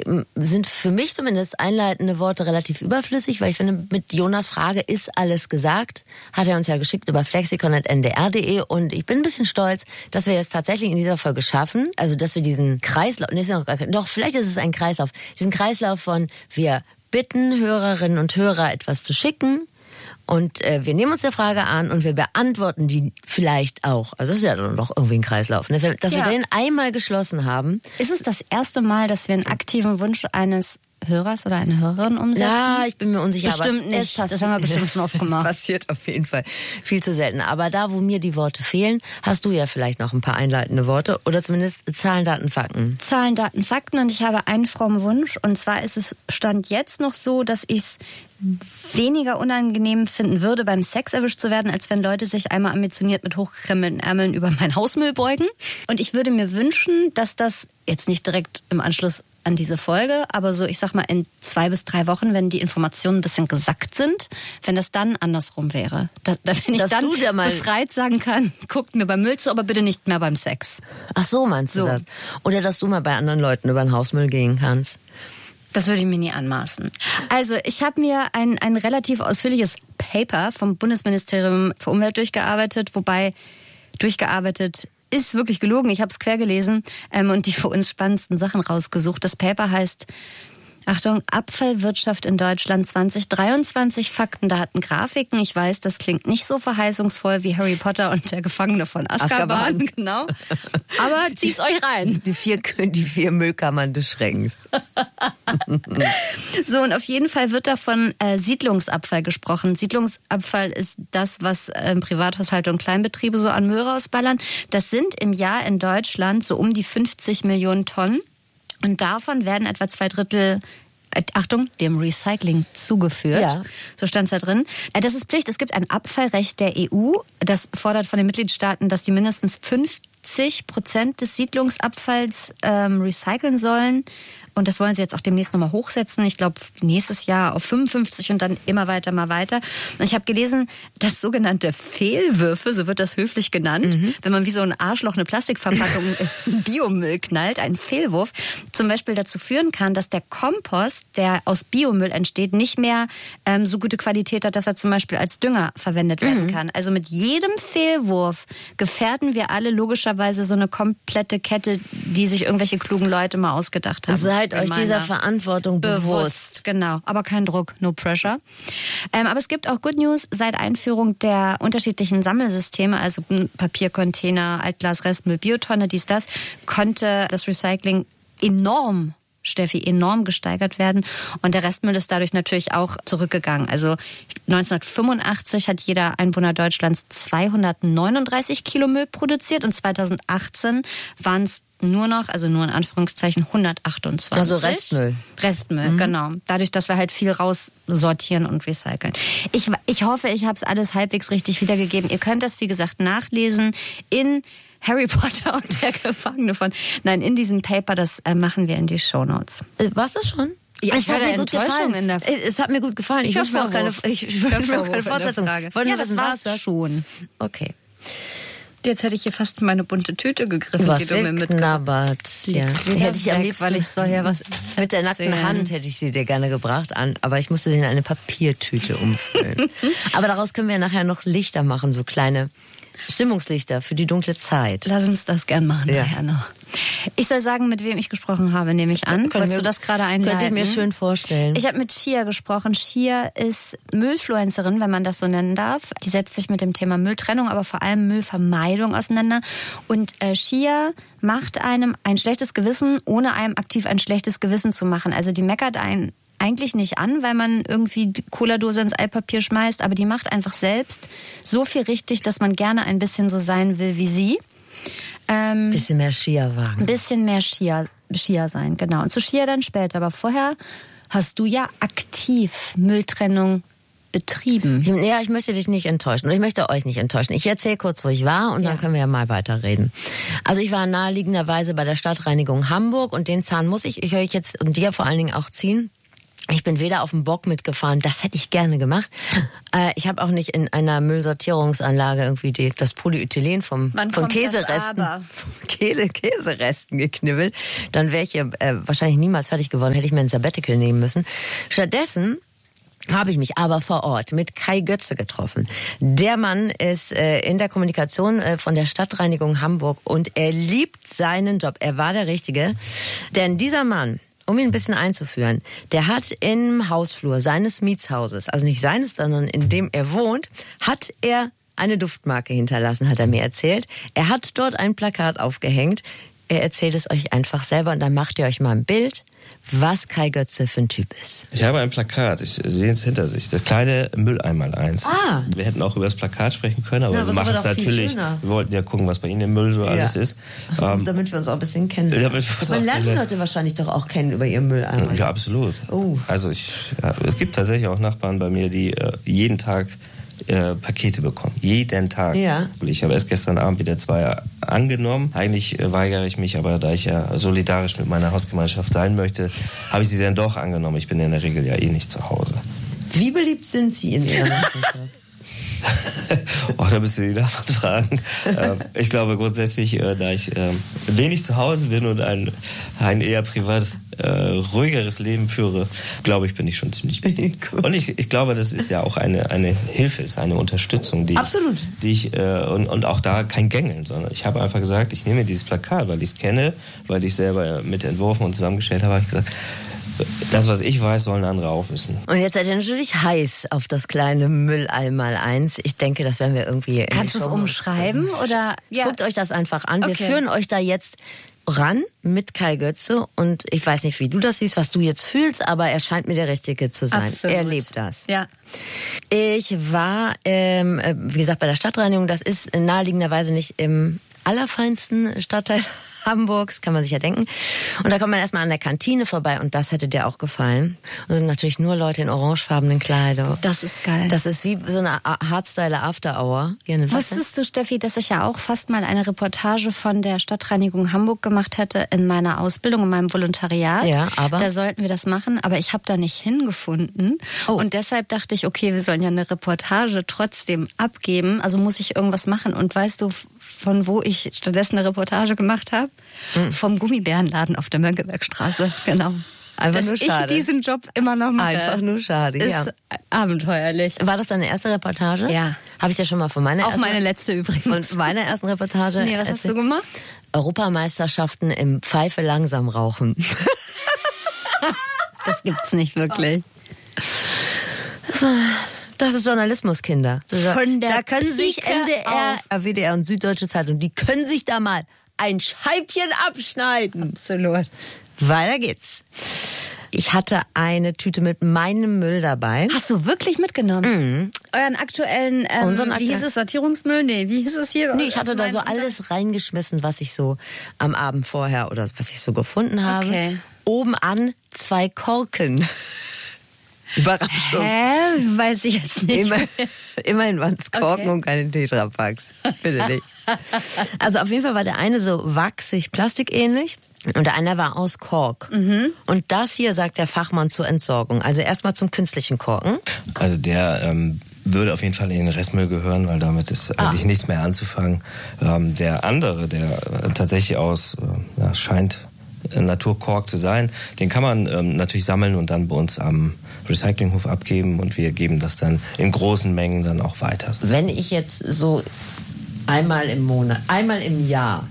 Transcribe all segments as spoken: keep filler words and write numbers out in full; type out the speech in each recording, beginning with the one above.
sind für mich zumindest einleitende Worte relativ überflüssig, weil ich finde, mit Jonas Frage ist alles gesagt. Hat er uns ja geschickt über flexikon punkt n d r punkt d e und ich bin ein bisschen stolz, dass wir jetzt tatsächlich in dieser Folge schaffen, also dass wir diesen Kreislauf, nee, ist ja noch gar kein, doch, vielleicht ist es ein Kreislauf, diesen Kreislauf von wir bitten Hörerinnen und Hörer etwas zu schicken, und äh, wir nehmen uns der Frage an und wir beantworten die vielleicht auch. Also das ist ja doch irgendwie ein Kreislauf, ne? Dass ja. wir den einmal geschlossen haben. Ist es das erste Mal, dass wir einen aktiven Wunsch eines Hörers oder eine Hörerin umsetzen? Ja, ich bin mir unsicher. Bestimmt aber nicht. Das haben wir bestimmt schon oft gemacht. Das passiert auf jeden Fall viel zu selten. Aber da, wo mir die Worte fehlen, hast du ja vielleicht noch ein paar einleitende Worte oder zumindest Zahlen, Daten, Fakten. Zahlen, Daten, Fakten, und ich habe einen frommen Wunsch. Und zwar ist es Stand jetzt noch so, dass ich es weniger unangenehm finden würde, beim Sex erwischt zu werden, als wenn Leute sich einmal ambitioniert mit hochgekrempelten Ärmeln über meinen Hausmüll beugen. Und ich würde mir wünschen, dass das jetzt nicht direkt im Anschluss an diese Folge, aber so, ich sag mal, in zwei bis drei Wochen, wenn die Informationen ein bisschen gesackt sind, wenn das dann andersrum wäre. Da, da, wenn ich dass dann da mal befreit sagen kann, guckt mir beim Müll zu, aber bitte nicht mehr beim Sex. Ach so, meinst du so. das? Oder dass du mal bei anderen Leuten über den Hausmüll gehen kannst. Das würde ich mir nie anmaßen. Also ich habe mir ein, ein relativ ausführliches Paper vom Bundesministerium für Umwelt durchgearbeitet, wobei durchgearbeitet ist wirklich gelogen. Ich habe es quer gelesen ähm, und die für uns spannendsten Sachen rausgesucht. Das Paper heißt, Achtung, Abfallwirtschaft in Deutschland zwanzig dreiundzwanzig, Fakten, Daten, Grafiken. Ich weiß, das klingt nicht so verheißungsvoll wie Harry Potter und der Gefangene von Azkaban. Azkaban. Genau. Aber zieht's euch rein. Die vier, die vier Müllkammern des Schreckens. So, und auf jeden Fall wird da von äh, Siedlungsabfall gesprochen. Siedlungsabfall ist das, was äh, Privathaushalte und Kleinbetriebe so an Müll rausballern. Das sind im Jahr in Deutschland so um die fünfzig Millionen Tonnen. Und davon werden etwa zwei Drittel, Achtung, dem Recycling zugeführt. Ja. So stand es da drin. Das ist Pflicht. Es gibt ein Abfallrecht der E U. Das fordert von den Mitgliedstaaten, dass die mindestens fünfzig Prozent des Siedlungsabfalls ähm, recyceln sollen. Und das wollen sie jetzt auch demnächst nochmal hochsetzen. Ich glaube, nächstes Jahr auf fünfundfünfzig und dann immer weiter, mal weiter. Und ich habe gelesen, dass sogenannte Fehlwürfe, so wird das höflich genannt, mhm. wenn man wie so ein Arschloch eine Plastikverpackung in Biomüll knallt, ein Fehlwurf, zum Beispiel dazu führen kann, dass der Kompost, der aus Biomüll entsteht, nicht mehr ähm, so gute Qualität hat, dass er zum Beispiel als Dünger verwendet werden mhm. kann. Also mit jedem Fehlwurf gefährden wir alle logischerweise so eine komplette Kette, die sich irgendwelche klugen Leute mal ausgedacht haben. Also euch dieser Verantwortung bewusst. bewusst. Genau, aber kein Druck, no pressure. Ähm, aber es gibt auch Good News. Seit Einführung der unterschiedlichen Sammelsysteme, also Papiercontainer, Altglas, Restmüll, Biotonne, dies, das, konnte das Recycling enorm Steffi, enorm gesteigert werden. Und der Restmüll ist dadurch natürlich auch zurückgegangen. Also neunzehnhundertfünfundachtzig hat jeder Einwohner Deutschlands zweihundertneununddreißig Kilo Müll produziert und zweitausendachtzehn waren es nur noch, also nur in Anführungszeichen, hundertachtundzwanzig. Also Restmüll. Restmüll, mhm. genau. Dadurch, dass wir halt viel raussortieren und recyceln. Ich, ich hoffe, ich habe es alles halbwegs richtig wiedergegeben. Ihr könnt das, wie gesagt, nachlesen in Harry Potter und der Gefangene von... Nein, in diesem Paper, das äh, machen wir in die Shownotes. Äh, war's das schon? Ja, es hat mir gut gefallen. In der es hat mir gut gefallen. Ich, ich wünsche mir auch keine, ich, ich wünsche mir auch keine Fortsetzung. Ja, das war's das schon. Okay. Jetzt hätte ich hier fast meine bunte Tüte gegriffen, was die du mir mitgeknabbert. Ja. Die hätte ich am liebsten, weil ich soll ja was mit der nackten sehen. Hand hätte ich sie dir gerne gebracht, an, aber ich musste sie in eine Papiertüte umfüllen. Aber daraus können wir nachher noch Lichter machen, so kleine Stimmungslichter für die dunkle Zeit. Lass uns das gern machen ja. nachher noch. Ich soll sagen, mit wem ich gesprochen habe, nehme ich an. Wolltest du das gerade einleiten? Könnte ich mir schön vorstellen. Ich habe mit Shia gesprochen. Shia ist Müllfluencerin, wenn man das so nennen darf. Die setzt sich mit dem Thema Mülltrennung, aber vor allem Müllvermeidung auseinander. Und äh, Shia macht einem ein schlechtes Gewissen, ohne einem aktiv ein schlechtes Gewissen zu machen. Also die meckert einen eigentlich nicht an, weil man irgendwie die Cola-Dose ins Altpapier schmeißt, aber die macht einfach selbst so viel richtig, dass man gerne ein bisschen so sein will wie sie. Ein ähm, bisschen mehr Shia wagen. Ein bisschen mehr Shia, Shia sein, genau. Und zu Shia dann später. Aber vorher hast du ja aktiv Mülltrennung betrieben. Ja, ich möchte dich nicht enttäuschen. Und ich möchte euch nicht enttäuschen. Ich erzähle kurz, wo ich war und ja. dann können wir ja mal weiterreden. Also ich war naheliegenderweise bei der Stadtreinigung Hamburg und den Zahn muss ich, ich euch jetzt und dir vor allen Dingen auch ziehen. Ich bin weder auf dem Bock mitgefahren, das hätte ich gerne gemacht. Äh, ich habe auch nicht in einer Müllsortierungsanlage irgendwie die, das Polyethylen vom, von Käseresten, vom Käse, Käseresten geknibbelt. Dann wäre ich hier äh, wahrscheinlich niemals fertig geworden, hätte ich mir ein Sabbatical nehmen müssen. Stattdessen habe ich mich aber vor Ort mit Kai Götze getroffen. Der Mann ist äh, in der Kommunikation äh, von der Stadtreinigung Hamburg und er liebt seinen Job. Er war der Richtige. Denn dieser Mann, um ihn ein bisschen einzuführen, der hat im Hausflur seines Mietshauses, also nicht seines, sondern in dem er wohnt, hat er eine Duftmarke hinterlassen, hat er mir erzählt. Er hat dort ein Plakat aufgehängt. Er erzählt es euch einfach selber und dann macht ihr euch mal ein Bild, was Kai Götze für ein Typ ist. Ich habe ein Plakat, ich sehe es hinter sich. Das kleine Mülleimer eins. Ah. Wir hätten auch über das Plakat sprechen können, aber Na, wir machen es natürlich. Wir wollten ja gucken, was bei Ihnen im Müll so ja. alles ist. Ähm, damit wir uns auch ein bisschen kennen. Man lernt die Leute wahrscheinlich doch auch kennen über ihren Mülleimer. Ja, absolut. Oh. Also ich, ja, es gibt tatsächlich auch Nachbarn bei mir, die äh, jeden Tag Äh, Pakete bekommen. Jeden Tag. Ja. Ich habe erst gestern Abend wieder zwei angenommen. Eigentlich äh, weigere ich mich, aber da ich ja solidarisch mit meiner Hausgemeinschaft sein möchte, habe ich sie dann doch angenommen. Ich bin ja in der Regel ja eh nicht zu Hause. Wie beliebt sind Sie in Ihrer Nachbarschaft? Oh, da müsst ihr die Nachbarn fragen. ähm, ich glaube grundsätzlich, äh, da ich äh, wenig zu Hause bin und ein, ein eher privat äh, ruhigeres Leben führe, glaube ich, bin ich schon ziemlich beliebt. Und ich, ich glaube, das ist ja auch eine, eine Hilfe, ist eine Unterstützung, die Absolut. Ich, die ich äh, und, und auch da kein Gängeln, sondern ich habe einfach gesagt, ich nehme dieses Plakat, weil ich es kenne, weil ich selber mit entworfen und zusammengestellt habe, habe ich gesagt, das, was ich weiß, sollen andere auch wissen. Und jetzt seid ihr natürlich heiß auf das kleine Mülleimer eins. Ich denke, das werden wir irgendwie... Kannst du es umschreiben? Oder? Ja. Guckt euch das einfach an. Okay. Wir führen euch da jetzt ran mit Kai Götze. Und ich weiß nicht, wie du das siehst, was du jetzt fühlst, aber er scheint mir der Richtige zu sein. Absolut. Er lebt das. Ja. Ich war, ähm, wie gesagt, bei der Stadtreinigung. Das ist naheliegenderweise nicht im allerfeinsten Stadtteil Hamburgs, kann man sich ja denken. Und da kommt man erstmal an der Kantine vorbei und das hätte dir auch gefallen. Und das sind natürlich nur Leute in orangefarbenen Kleidern. Das ist geil. Das ist wie so eine Hardstyle After Hour. Wusstest du, Steffi, dass ich ja auch fast mal eine Reportage von der Stadtreinigung Hamburg gemacht hätte in meiner Ausbildung, in meinem Volontariat? Ja, aber? Da sollten wir das machen, aber ich habe da nicht hingefunden. Oh. Und deshalb dachte ich, okay, wir sollen ja eine Reportage trotzdem abgeben, also muss ich irgendwas machen. Und weißt du, von wo ich stattdessen eine Reportage gemacht habe? Mhm. Vom Gummibärenladen auf der Mönckebergstraße, genau. Einfach Dass nur schade. ich diesen Job immer noch mache. Einfach nur schade, ist ja. abenteuerlich. War das deine erste Reportage? Ja. Habe ich ja schon mal von meiner Auch ersten... meine letzte übrigens. Von meiner ersten Reportage... Nee, was hast du gemacht? Europameisterschaften im Pfeife langsam rauchen. Das gibt's nicht wirklich. Das ist Journalismus, Kinder. Von der da können sich Pike N D R, auf. W D R und Süddeutsche Zeitung, die können sich da mal ein Scheibchen abschneiden. Absolut. Weiter geht's. Ich hatte eine Tüte mit meinem Müll dabei. Hast du wirklich mitgenommen? Mhm. Euren aktuellen, ähm, Unseren wie aktuellen- hieß es, Sortierungsmüll? Nee, wie hieß es hier? Nee, ich hatte da so alles reingeschmissen, was ich so am Abend vorher oder was ich so gefunden habe. Okay. Oben an zwei Korken. Überraschung. Hä? Weiß ich jetzt nicht. Immer, immerhin waren es Korken Okay. und keine Tetrapacks. Bitte nicht. Also auf jeden Fall war der eine so wachsig, plastikähnlich. Und der eine war aus Kork. Mhm. Und das hier sagt der Fachmann zur Entsorgung. Also erstmal zum künstlichen Korken. Also der ähm, würde auf jeden Fall in den Restmüll gehören, weil damit ist eigentlich Ah. nichts mehr anzufangen. Ähm, der andere, der äh, tatsächlich aus, äh, ja, scheint äh, Naturkork zu sein, den kann man ähm, natürlich sammeln und dann bei uns am Recyclinghof abgeben und wir geben das dann in großen Mengen dann auch weiter. Wenn ich jetzt so einmal im Monat, einmal im Jahr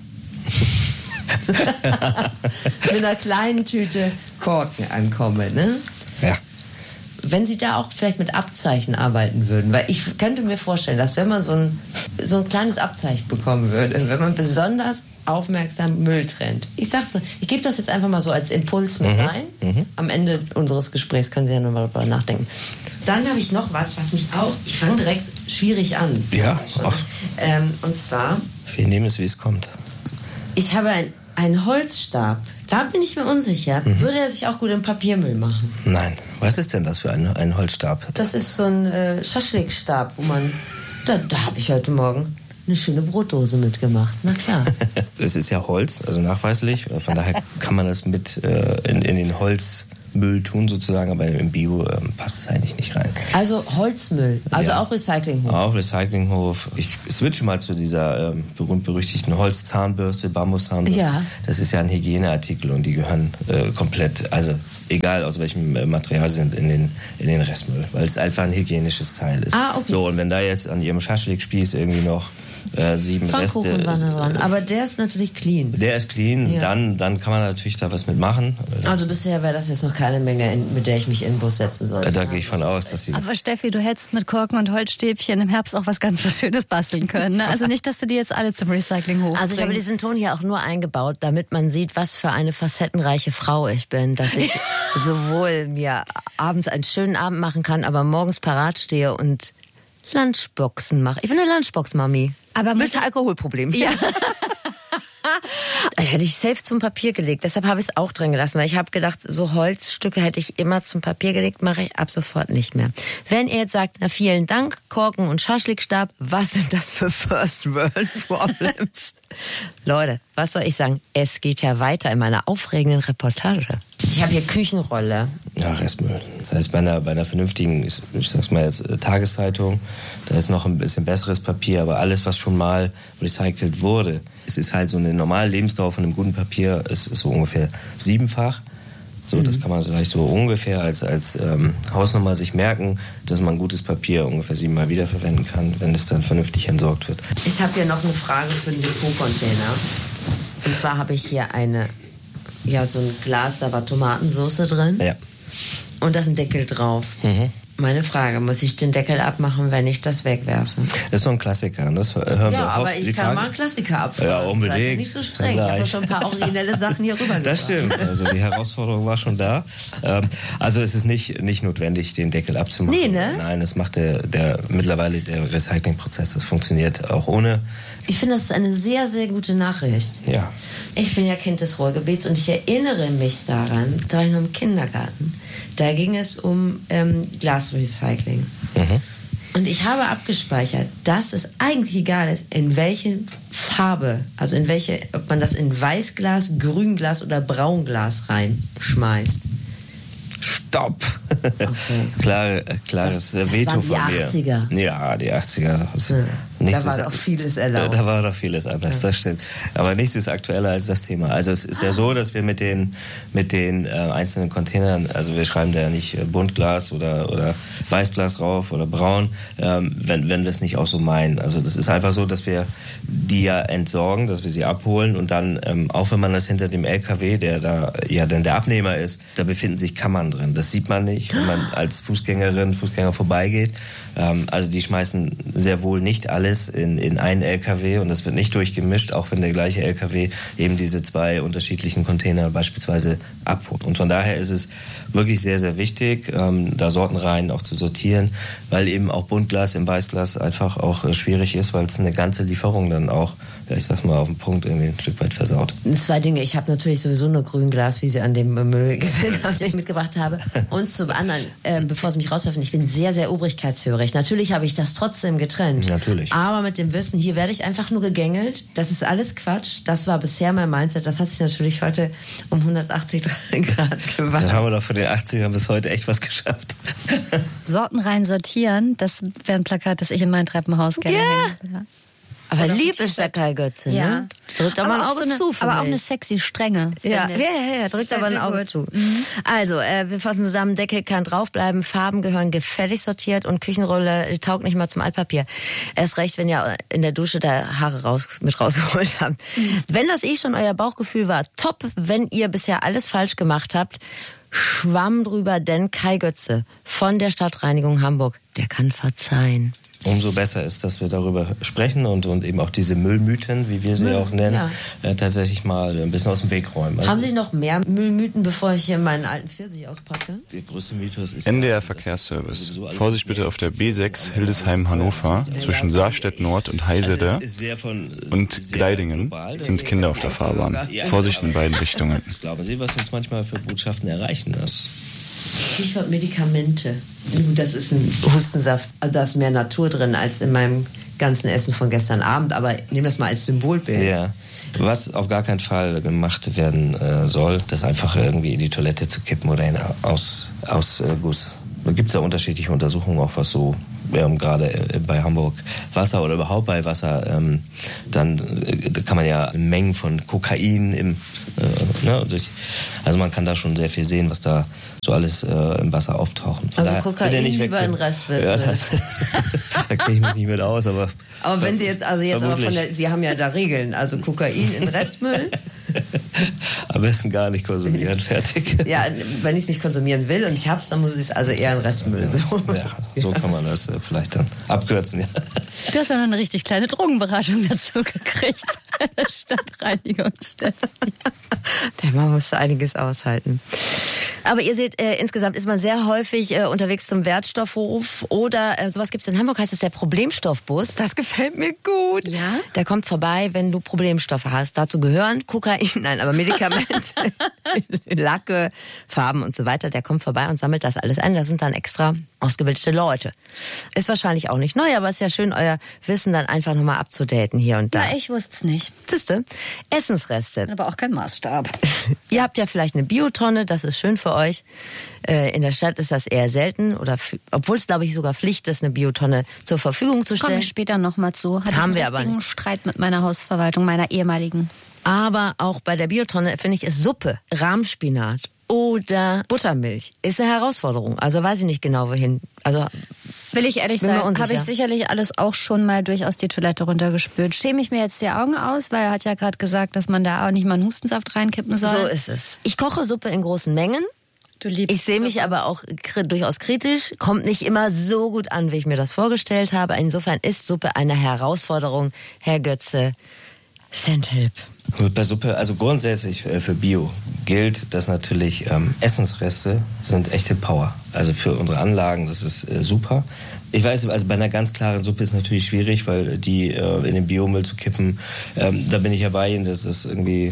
mit einer kleinen Tüte Korken ankomme, ne? Ja. Wenn Sie da auch vielleicht mit Abzeichen arbeiten würden, weil ich könnte mir vorstellen, dass wenn man so ein, so ein kleines Abzeichen bekommen würde, wenn man besonders aufmerksam Müll trennt. Ich sag's so, ich gebe das jetzt einfach mal so als Impuls mit Mhm. rein. Mhm. Am Ende unseres Gesprächs können Sie ja nochmal darüber nachdenken. Dann habe ich noch was, was mich auch, ich fange direkt schwierig an. Ja, ach. Ähm, und zwar, Wir nehmen es, wie es kommt. ich habe ein, einen Holzstab. Da bin ich mir unsicher. Mhm. Würde er sich auch gut im Papiermüll machen? Nein. Was ist denn das für ein, ein Holzstab? Das ist so ein äh, Schaschlikstab, wo man... Da, da habe ich heute Morgen eine schöne Brotdose mitgemacht. Na klar. Es ist ja Holz, also nachweislich. Von daher kann man das mit äh, in, in den Holz Müll tun sozusagen, aber im Bio ähm, passt es eigentlich nicht rein. Also Holzmüll, also ja. auch Recyclinghof? Auch Recyclinghof. Ich switche mal zu dieser ähm, berühmt-berüchtigten Holzzahnbürste, Bambuszahnbürste. Ja. Das ist ja ein Hygieneartikel und die gehören äh, komplett, also egal aus welchem äh, Material sie sind, in den, in den Restmüll, weil es einfach ein hygienisches Teil ist. Ah, okay. So, und wenn da jetzt an ihrem Schaschlikspieß irgendwie noch Äh, sieben Reste. Äh, aber der ist natürlich clean. Der ist clean, ja. dann, dann kann man natürlich da was mitmachen. Also bisher wäre das jetzt noch keine Menge, in, mit der ich mich in den Bus setzen sollte. Da gehe ich von aus, dass sie... Aber Steffi, du hättest mit Korken und Holzstäbchen im Herbst auch was ganz was Schönes basteln können. Ne? Also nicht, dass du die jetzt alle zum Recycling hochbringst. Also ich habe diesen Ton hier auch nur eingebaut, damit man sieht, was für eine facettenreiche Frau ich bin. Dass ich sowohl mir abends einen schönen Abend machen kann, aber morgens parat stehe und Lunchboxen mache. Ich bin eine Lunchbox-Mami. Aber mit Alkoholproblem. Ja. Ich hätte ich safe zum Papier gelegt. Deshalb habe ich es auch drin gelassen, weil ich habe gedacht, so Holzstücke hätte ich immer zum Papier gelegt, mache ich ab sofort nicht mehr. Wenn ihr jetzt sagt, na vielen Dank, Korken und Schaschlikstab, was sind das für First World Problems? Leute, was soll ich sagen? Es geht ja weiter in meiner aufregenden Reportage. Ich habe hier Küchenrolle. Ja, Restmüll. Das ist bei einer, bei einer vernünftigen, ich, ich sag's mal jetzt, Tageszeitung, da ist noch ein bisschen besseres Papier, aber alles, was schon mal recycelt wurde, es ist halt so eine normale Lebensdauer von einem guten Papier, ist, ist so ungefähr siebenfach. So, mhm. Das kann man vielleicht so ungefähr als, als ähm, Hausnummer sich merken, dass man gutes Papier ungefähr siebenmal wiederverwenden kann, wenn es dann vernünftig entsorgt wird. Ich habe hier noch eine Frage für den Depotcontainer. Und zwar habe ich hier eine, ja, so ein Glas, da war Tomatensauce drin. Ja. Und da ist ein Deckel drauf. Mhm. Meine Frage, muss ich den Deckel abmachen, wenn ich das wegwerfe? Das ist so ein Klassiker. Das hören ja, wir aber oft, ich kann Frage. mal einen Klassiker abfragen. Ja, unbedingt. Seid ihr nicht so streng. Ich habe schon ein paar originelle Sachen hier rübergebracht. Das stimmt. Also die Herausforderung war schon da. Also es ist nicht, nicht notwendig, den Deckel abzumachen. Nee, ne? Nein, das macht der, der mittlerweile der Recyclingprozess. Das funktioniert auch ohne. Ich finde, das ist eine sehr, sehr gute Nachricht. Ja. Ich bin ja Kind des Ruhrgebiets und ich erinnere mich daran, da war ich noch im Kindergarten. Da ging es um ähm, Glasrecycling. Mhm. Und ich habe abgespeichert, dass es eigentlich egal ist, in welche Farbe, also in welche, ob man das in Weißglas, Grünglas oder Braunglas reinschmeißt. Stopp! Okay. Klar, klares das, das Veto waren von mir. Die achtziger. Ja, die achtziger. Ja, da war doch vieles erlaubt. Da war doch vieles anders, ja. Das stimmt. Aber nichts ist aktueller als das Thema. Also es ist ah. ja so, dass wir mit den, mit den äh, einzelnen Containern, also wir schreiben da ja nicht äh, Buntglas oder, oder Weißglas drauf oder braun, ähm, wenn, wenn wir es nicht auch so meinen. Also das ist einfach so, dass wir die ja entsorgen, dass wir sie abholen und dann, ähm, auch wenn man das hinter dem L K W, der da ja dann der Abnehmer ist, da befinden sich Kammern drin. Das sieht man nicht, wenn man als Fußgängerin, Fußgänger vorbeigeht. Ähm, also die schmeißen sehr wohl nicht alles in, in einen L K W und das wird nicht durchgemischt, auch wenn der gleiche L K W eben diese zwei unterschiedlichen Container beispielsweise abholt. Und von daher ist es wirklich sehr, sehr wichtig, ähm, da Sortenreihen auch zu sortieren, weil eben auch Buntglas im Weißglas einfach auch äh, schwierig ist, weil es eine ganze Lieferung dann auch, ja, ich sag's mal, auf den Punkt irgendwie ein Stück weit versaut. Zwei Dinge. Ich habe natürlich sowieso nur Grünglas, wie Sie an dem Müll gesehen haben, den ich mitgebracht habe. Und zum anderen, äh, bevor Sie mich rauswerfen, ich bin sehr, sehr obrigkeitshörig. Natürlich habe ich das trotzdem getrennt. Natürlich. Aber mit dem Wissen, hier werde ich einfach nur gegängelt. Das ist alles Quatsch. Das war bisher mein Mindset. Das hat sich natürlich heute um hundertachtzig Grad gewandelt. Dann haben wir doch von den achtzigern bis heute echt was geschafft. Sortenrein sortieren, das wäre ein Plakat, das ich in mein Treppenhaus gerne yeah. hängen. Aber lieb ist der Kai Götze, ne? Ja. Drückt aber, aber ein Auge so zu. Aber auch eine sexy Strenge. Ja, ja, ja, ja, drückt aber ein Auge gut. zu. Mhm. Also, äh, wir fassen zusammen, Deckel kann draufbleiben, Farben gehören gefällig sortiert und Küchenrolle taugt nicht mal zum Altpapier. Erst recht, wenn ihr in der Dusche da Haare raus, mit rausgeholt habt. Mhm. Wenn das eh schon euer Bauchgefühl war, top. Wenn ihr bisher alles falsch gemacht habt, Schwamm drüber, denn Kai Götze von der Stadtreinigung Hamburg, der kann verzeihen. Umso besser ist, dass wir darüber sprechen und, und eben auch diese Müllmythen, wie wir sie Müll, auch nennen, ja. äh, tatsächlich mal ein bisschen aus dem Weg räumen. Also haben Sie noch mehr Müllmythen, bevor ich hier meinen alten Pfirsich auspacke? Der größte Mythos ist N D R Verkehrsservice. Vorsicht bitte auf der B sechs Hildesheim-Hannover zwischen Saarstedt Nord und Heiseder und Gleidingen sind Kinder auf der Fahrbahn. Vorsicht in beiden Richtungen. Was glauben Sie, was uns manchmal für Botschaften erreichen das? Stichwort Medikamente. Das ist ein Hustensaft, da ist mehr Natur drin als in meinem ganzen Essen von gestern Abend, aber nehmen das mal als Symbolbild. Ja. Was auf gar keinen Fall gemacht werden äh, soll, das einfach irgendwie in die Toilette zu kippen oder in aus, aus äh, Guss. Da gibt es ja unterschiedliche Untersuchungen, auch was so ähm, gerade äh, bei Hamburg Wasser oder überhaupt bei Wasser, ähm, dann äh, da kann man ja Mengen von Kokain im, äh, ne, durch, also man kann da schon sehr viel sehen, was da so alles äh, im Wasser auftauchen. Von also Kokain lieber in Restmüll. Ja, das, da kenne ich mich nicht mit aus, aber... Aber wenn Sie jetzt, also jetzt aber von der, Sie haben ja da Regeln, also Kokain in Restmüll. Am besten gar nicht konsumieren, fertig. Ja, wenn ich es nicht konsumieren will und ich hab's, dann muss ich es also eher in Restmüll. So. Ja, so kann man das äh, vielleicht dann abkürzen, ja. Du hast ja noch eine richtig kleine Drogenberatung dazu gekriegt bei der Stadtreinigungsstelle. Der Mann musste einiges aushalten. Aber ihr seht, äh, insgesamt ist man sehr häufig äh, unterwegs zum Wertstoffhof oder äh, sowas gibt's in Hamburg, heißt es der Problemstoffbus. Das gefällt mir gut. Ja? Der kommt vorbei, wenn du Problemstoffe hast. Dazu gehören Kokain, nein, aber Medikamente, Lacke, Farben und so weiter. Der kommt vorbei und sammelt das alles ein. Da sind dann extra ausgebildete Leute. Ist wahrscheinlich auch nicht neu, aber ist ja schön, euer Wissen dann einfach nochmal abzudaten hier und da. Na, ich wusste es nicht. Siehste, Essensreste. Aber auch kein Maßstab. Ihr habt ja vielleicht eine Biotonne, das ist schön für euch. In der Stadt ist das eher selten, oder obwohl es, glaube ich, sogar Pflicht ist, eine Biotonne zur Verfügung zu stellen. Komme ich später nochmal zu. Hatte Haben ich einen wir richtigen Streit mit meiner Hausverwaltung, meiner ehemaligen. Aber auch bei der Biotonne, finde ich, ist Suppe, Rahmspinat oder Buttermilch ist eine Herausforderung. Also weiß ich nicht genau, wohin. Also will ich ehrlich sein, habe ich sicherlich alles auch schon mal durchaus die Toilette runtergespült. Schäme ich mir jetzt die Augen aus, weil er hat ja gerade gesagt, dass man da auch nicht mal einen Hustensaft reinkippen soll. So ist es. Ich koche Suppe in großen Mengen. Du liebst ich sehe mich aber auch durchaus kritisch. Kommt nicht immer so gut an, wie ich mir das vorgestellt habe. Insofern ist Suppe eine Herausforderung. Herr Götze, send help. Bei Suppe, also grundsätzlich äh, für Bio gilt, dass natürlich ähm, Essensreste sind echte Power. Also für unsere Anlagen, das ist äh, super. Ich weiß, also bei einer ganz klaren Suppe ist natürlich schwierig, weil die äh, in den Biomüll zu kippen, ähm, da bin ich ja bei Ihnen, dass das irgendwie,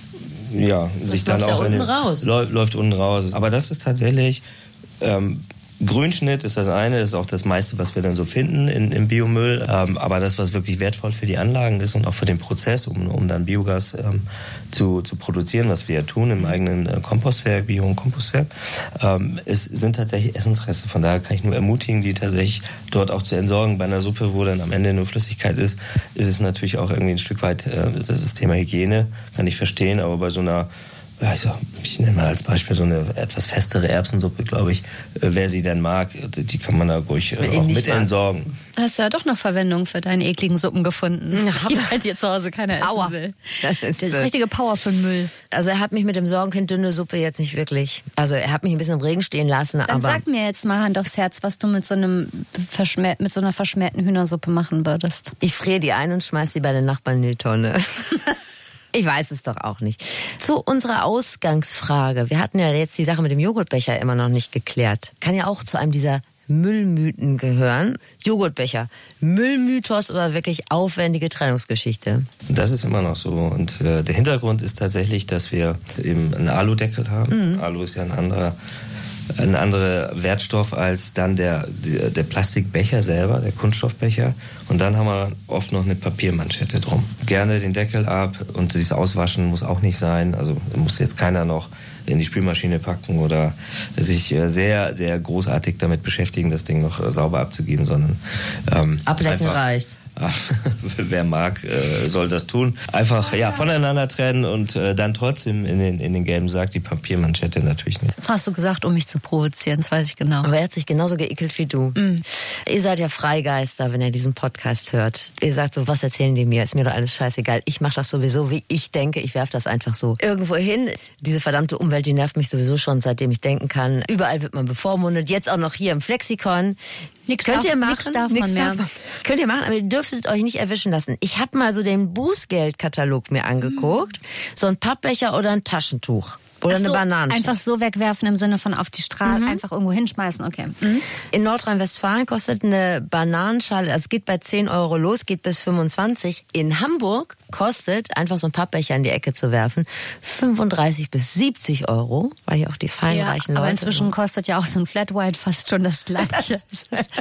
ja, das sich dann auch ja in den, unten raus. Läuft, läuft unten raus. Aber das ist tatsächlich, ähm, Grünschnitt ist das eine, das ist auch das meiste, was wir dann so finden in, im Biomüll. Ähm, aber das, was wirklich wertvoll für die Anlagen ist und auch für den Prozess, um, um dann Biogas ähm, zu, zu produzieren, was wir ja tun im eigenen äh, Kompostwerk, Bio- und Kompostwerk, ähm, es sind tatsächlich Essensreste. Von daher kann ich nur ermutigen, die tatsächlich dort auch zu entsorgen. Bei einer Suppe, wo dann am Ende nur Flüssigkeit ist, ist es natürlich auch irgendwie ein Stück weit äh, das Thema Hygiene, kann ich verstehen, aber bei so einer Also, ich nenne mal als Beispiel so eine etwas festere Erbsensuppe, glaube ich. Äh, wer sie denn mag, die kann man da ruhig äh, auch mit entsorgen. Hast ja doch noch Verwendung für deine ekligen Suppen gefunden, die halt hier zu Hause keiner essen Aua. will. Das ist, das ist richtige Power für den Müll. Also er hat mich mit dem Sorgenkind dünne Suppe jetzt nicht wirklich. Also er hat mich ein bisschen im Regen stehen lassen. Dann aber sag mir jetzt mal Hand aufs Herz, was du mit so einem verschmäh- mit so einer verschmähten Hühnersuppe machen würdest. Ich friere die ein und schmeiß die bei den Nachbarn in die Tonne. Ich weiß es doch auch nicht. Zu unserer Ausgangsfrage. Wir hatten ja jetzt die Sache mit dem Joghurtbecher immer noch nicht geklärt. Kann ja auch zu einem dieser Müllmythen gehören. Joghurtbecher, Müllmythos oder wirklich aufwendige Trennungsgeschichte? Das ist immer noch so. Und äh, der Hintergrund ist tatsächlich, dass wir eben einen Aludeckel haben. Mhm. Alu ist ja ein anderer ein anderer Wertstoff als dann der, der, der Plastikbecher selber, der Kunststoffbecher. Und dann haben wir oft noch eine Papiermanschette drum. Gerne den Deckel ab und dieses Auswaschen muss auch nicht sein. Also muss jetzt keiner noch in die Spülmaschine packen oder sich sehr, sehr großartig damit beschäftigen, das Ding noch sauber abzugeben, sondern ähm, ablecken reicht. Wer mag, äh, soll das tun. Einfach ja voneinander trennen und äh, dann trotzdem in den, in den gelben Sack, die Papiermanschette natürlich nicht. Hast du gesagt, um mich zu provozieren, das weiß ich genau. Aber er hat sich genauso geekelt wie du. Mm. Ihr seid ja Freigeister, wenn ihr diesen Podcast hört. Ihr sagt so, was erzählen die mir? Ist mir doch alles scheißegal. Ich mache das sowieso, wie ich denke. Ich werfe das einfach so irgendwo hin. Diese verdammte Umwelt, die nervt mich sowieso schon, seitdem ich denken kann. Überall wird man bevormundet. Jetzt auch noch hier im Flexikon. Nix Könnt darf, ihr machen, nix darf man nix mehr. Darf man. Könnt ihr machen, aber ihr dürftet euch nicht erwischen lassen. Ich habe mal so den Bußgeldkatalog mir angeguckt. Mhm. So ein Pappbecher oder ein Taschentuch. Oder Ach so, eine Bananenschale. Einfach so wegwerfen im Sinne von auf die Straße, mhm. einfach irgendwo hinschmeißen, okay. Mhm. In Nordrhein-Westfalen kostet eine Bananenschale, also es geht bei zehn Euro los, geht bis fünfundzwanzig. In Hamburg kostet, einfach so einen Pappbecher in die Ecke zu werfen, fünfunddreißig bis siebzig Euro, weil hier auch die feinreichen ja, Leute... aber inzwischen kostet ja auch so ein Flat White fast schon das Gleiche.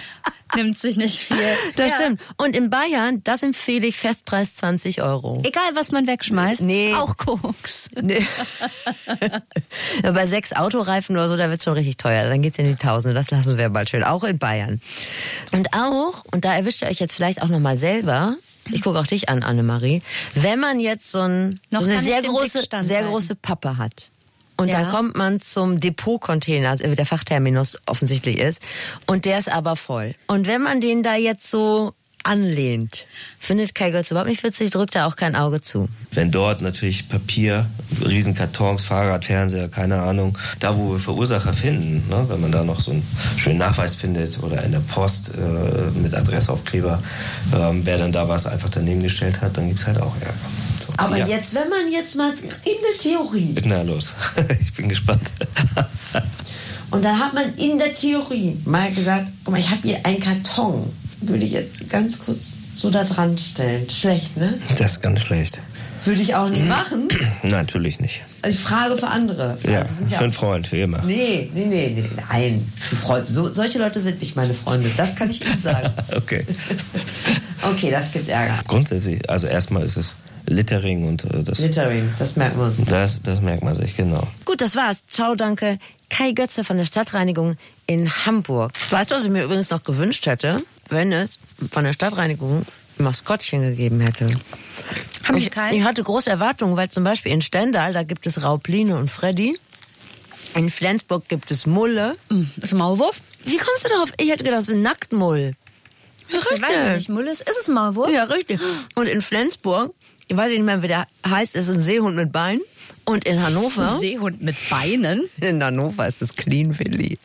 Nimmt sich nicht viel. Das ja. stimmt. Und in Bayern, das empfehle ich, Festpreis zwanzig Euro. Egal, was man wegschmeißt. Nee. Auch Koks. Nee. Bei sechs Autoreifen oder so, da wird's schon richtig teuer. Dann geht's in die Tausende. Das lassen wir bald schön. Auch in Bayern. Und auch, und da erwischt ihr euch jetzt vielleicht auch nochmal selber, ich gucke auch dich an, Annemarie, wenn man jetzt so, ein, so eine sehr große, sehr große Pappe hat. Und ja. dann kommt man zum Depotcontainer, also wie der Fachterminus offensichtlich ist, und der ist aber voll. Und wenn man den da jetzt so anlehnt, findet Kai Götz überhaupt nicht witzig, drückt er auch kein Auge zu. Wenn dort natürlich Papier, Riesenkartons, Fahrrad, Fernseher, keine Ahnung, da wo wir Verursacher finden, ne, wenn man da noch so einen schönen Nachweis findet oder in der Post äh, mit Adressaufkleber, ähm, wer dann da was einfach daneben gestellt hat, dann gibt's halt auch Ärger. So. Aber ja. jetzt, wenn man jetzt mal in der Theorie... Na los, ich bin gespannt. Und dann hat man in der Theorie mal gesagt, guck mal, ich habe hier einen Karton, würde ich jetzt ganz kurz so da dran stellen. Schlecht, ne? Das ist ganz schlecht. Würde ich auch nicht machen. Natürlich nicht. Ich frage für andere. Ja, also sind ja für einen Freund, wie immer. Nee, nee, nee, nee, nein. Für Freunde. So, solche Leute sind nicht meine Freunde. Das kann ich Ihnen sagen. Okay. Okay, das gibt Ärger. Grundsätzlich, also erstmal ist es Littering und äh, das... Littering, das merken wir uns. Das, das merkt man sich, genau. Gut, das war's. Ciao, danke. Kai Götze von der Stadtreinigung in Hamburg. Weißt du, was ich mir übrigens noch gewünscht hätte? Wenn es von der Stadtreinigung ein Maskottchen gegeben hätte. Haben ich, ich hatte große Erwartungen, weil zum Beispiel in Stendal, da gibt es Raubline und Freddy. In Flensburg gibt es Mulle. Ist ein Maulwurf? Wie kommst du darauf? Ich hätte gedacht, es ist ein Nacktmull. Ja, ich weiß nicht, Mulle ist, ist es ein Maulwurf? Ja, richtig. Und in Flensburg, ich weiß nicht mehr, wie der heißt, ist ein Seehund mit Beinen. Und in Hannover... Ein Seehund mit Beinen? In Hannover ist es Clean Willy.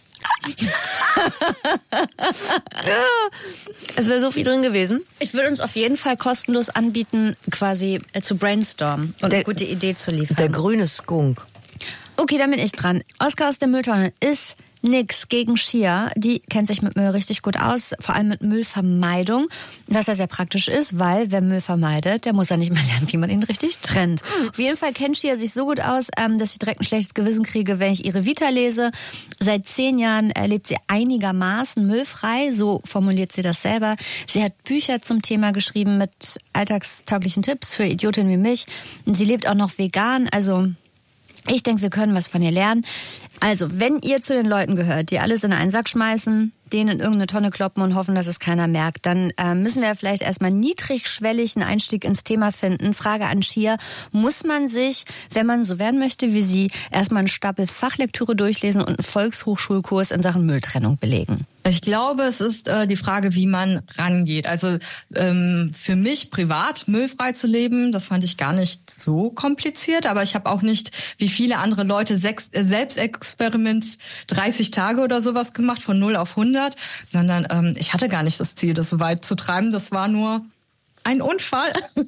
Ja, es wäre so viel drin gewesen. Ich würde uns auf jeden Fall kostenlos anbieten, quasi äh, zu brainstormen und der, eine gute Idee zu liefern. Der grüne Skunk. Okay, dann bin ich dran. Oskar aus der Mülltonne ist nix gegen Shia. Die kennt sich mit Müll richtig gut aus, vor allem mit Müllvermeidung, was ja sehr praktisch ist, weil wer Müll vermeidet, der muss ja nicht mehr lernen, wie man ihn richtig trennt. Auf jeden Fall kennt Shia sich so gut aus, dass ich direkt ein schlechtes Gewissen kriege, wenn ich ihre Vita lese. Seit zehn Jahren lebt sie einigermaßen müllfrei, so formuliert sie das selber. Sie hat Bücher zum Thema geschrieben mit alltagstauglichen Tipps für Idiotinnen wie mich. Und sie lebt auch noch vegan, also ich denke, wir können was von ihr lernen. Also, wenn ihr zu den Leuten gehört, die alles in einen Sack schmeißen, den in irgendeine Tonne kloppen und hoffen, dass es keiner merkt, dann äh, müssen wir vielleicht erstmal niedrigschwellig einen Einstieg ins Thema finden. Frage an Shia, muss man sich, wenn man so werden möchte wie sie, erstmal einen Stapel Fachlektüre durchlesen und einen Volkshochschulkurs in Sachen Mülltrennung belegen? Ich glaube, es ist äh, die Frage, wie man rangeht. Also ähm, für mich privat müllfrei zu leben, das fand ich gar nicht so kompliziert. Aber ich habe auch nicht, wie viele andere Leute, sechs, äh, Selbstexperiment dreißig Tage oder sowas gemacht, von null auf hundert. Sondern ähm, ich hatte gar nicht das Ziel, das so weit zu treiben. Das war nur ein Unfall,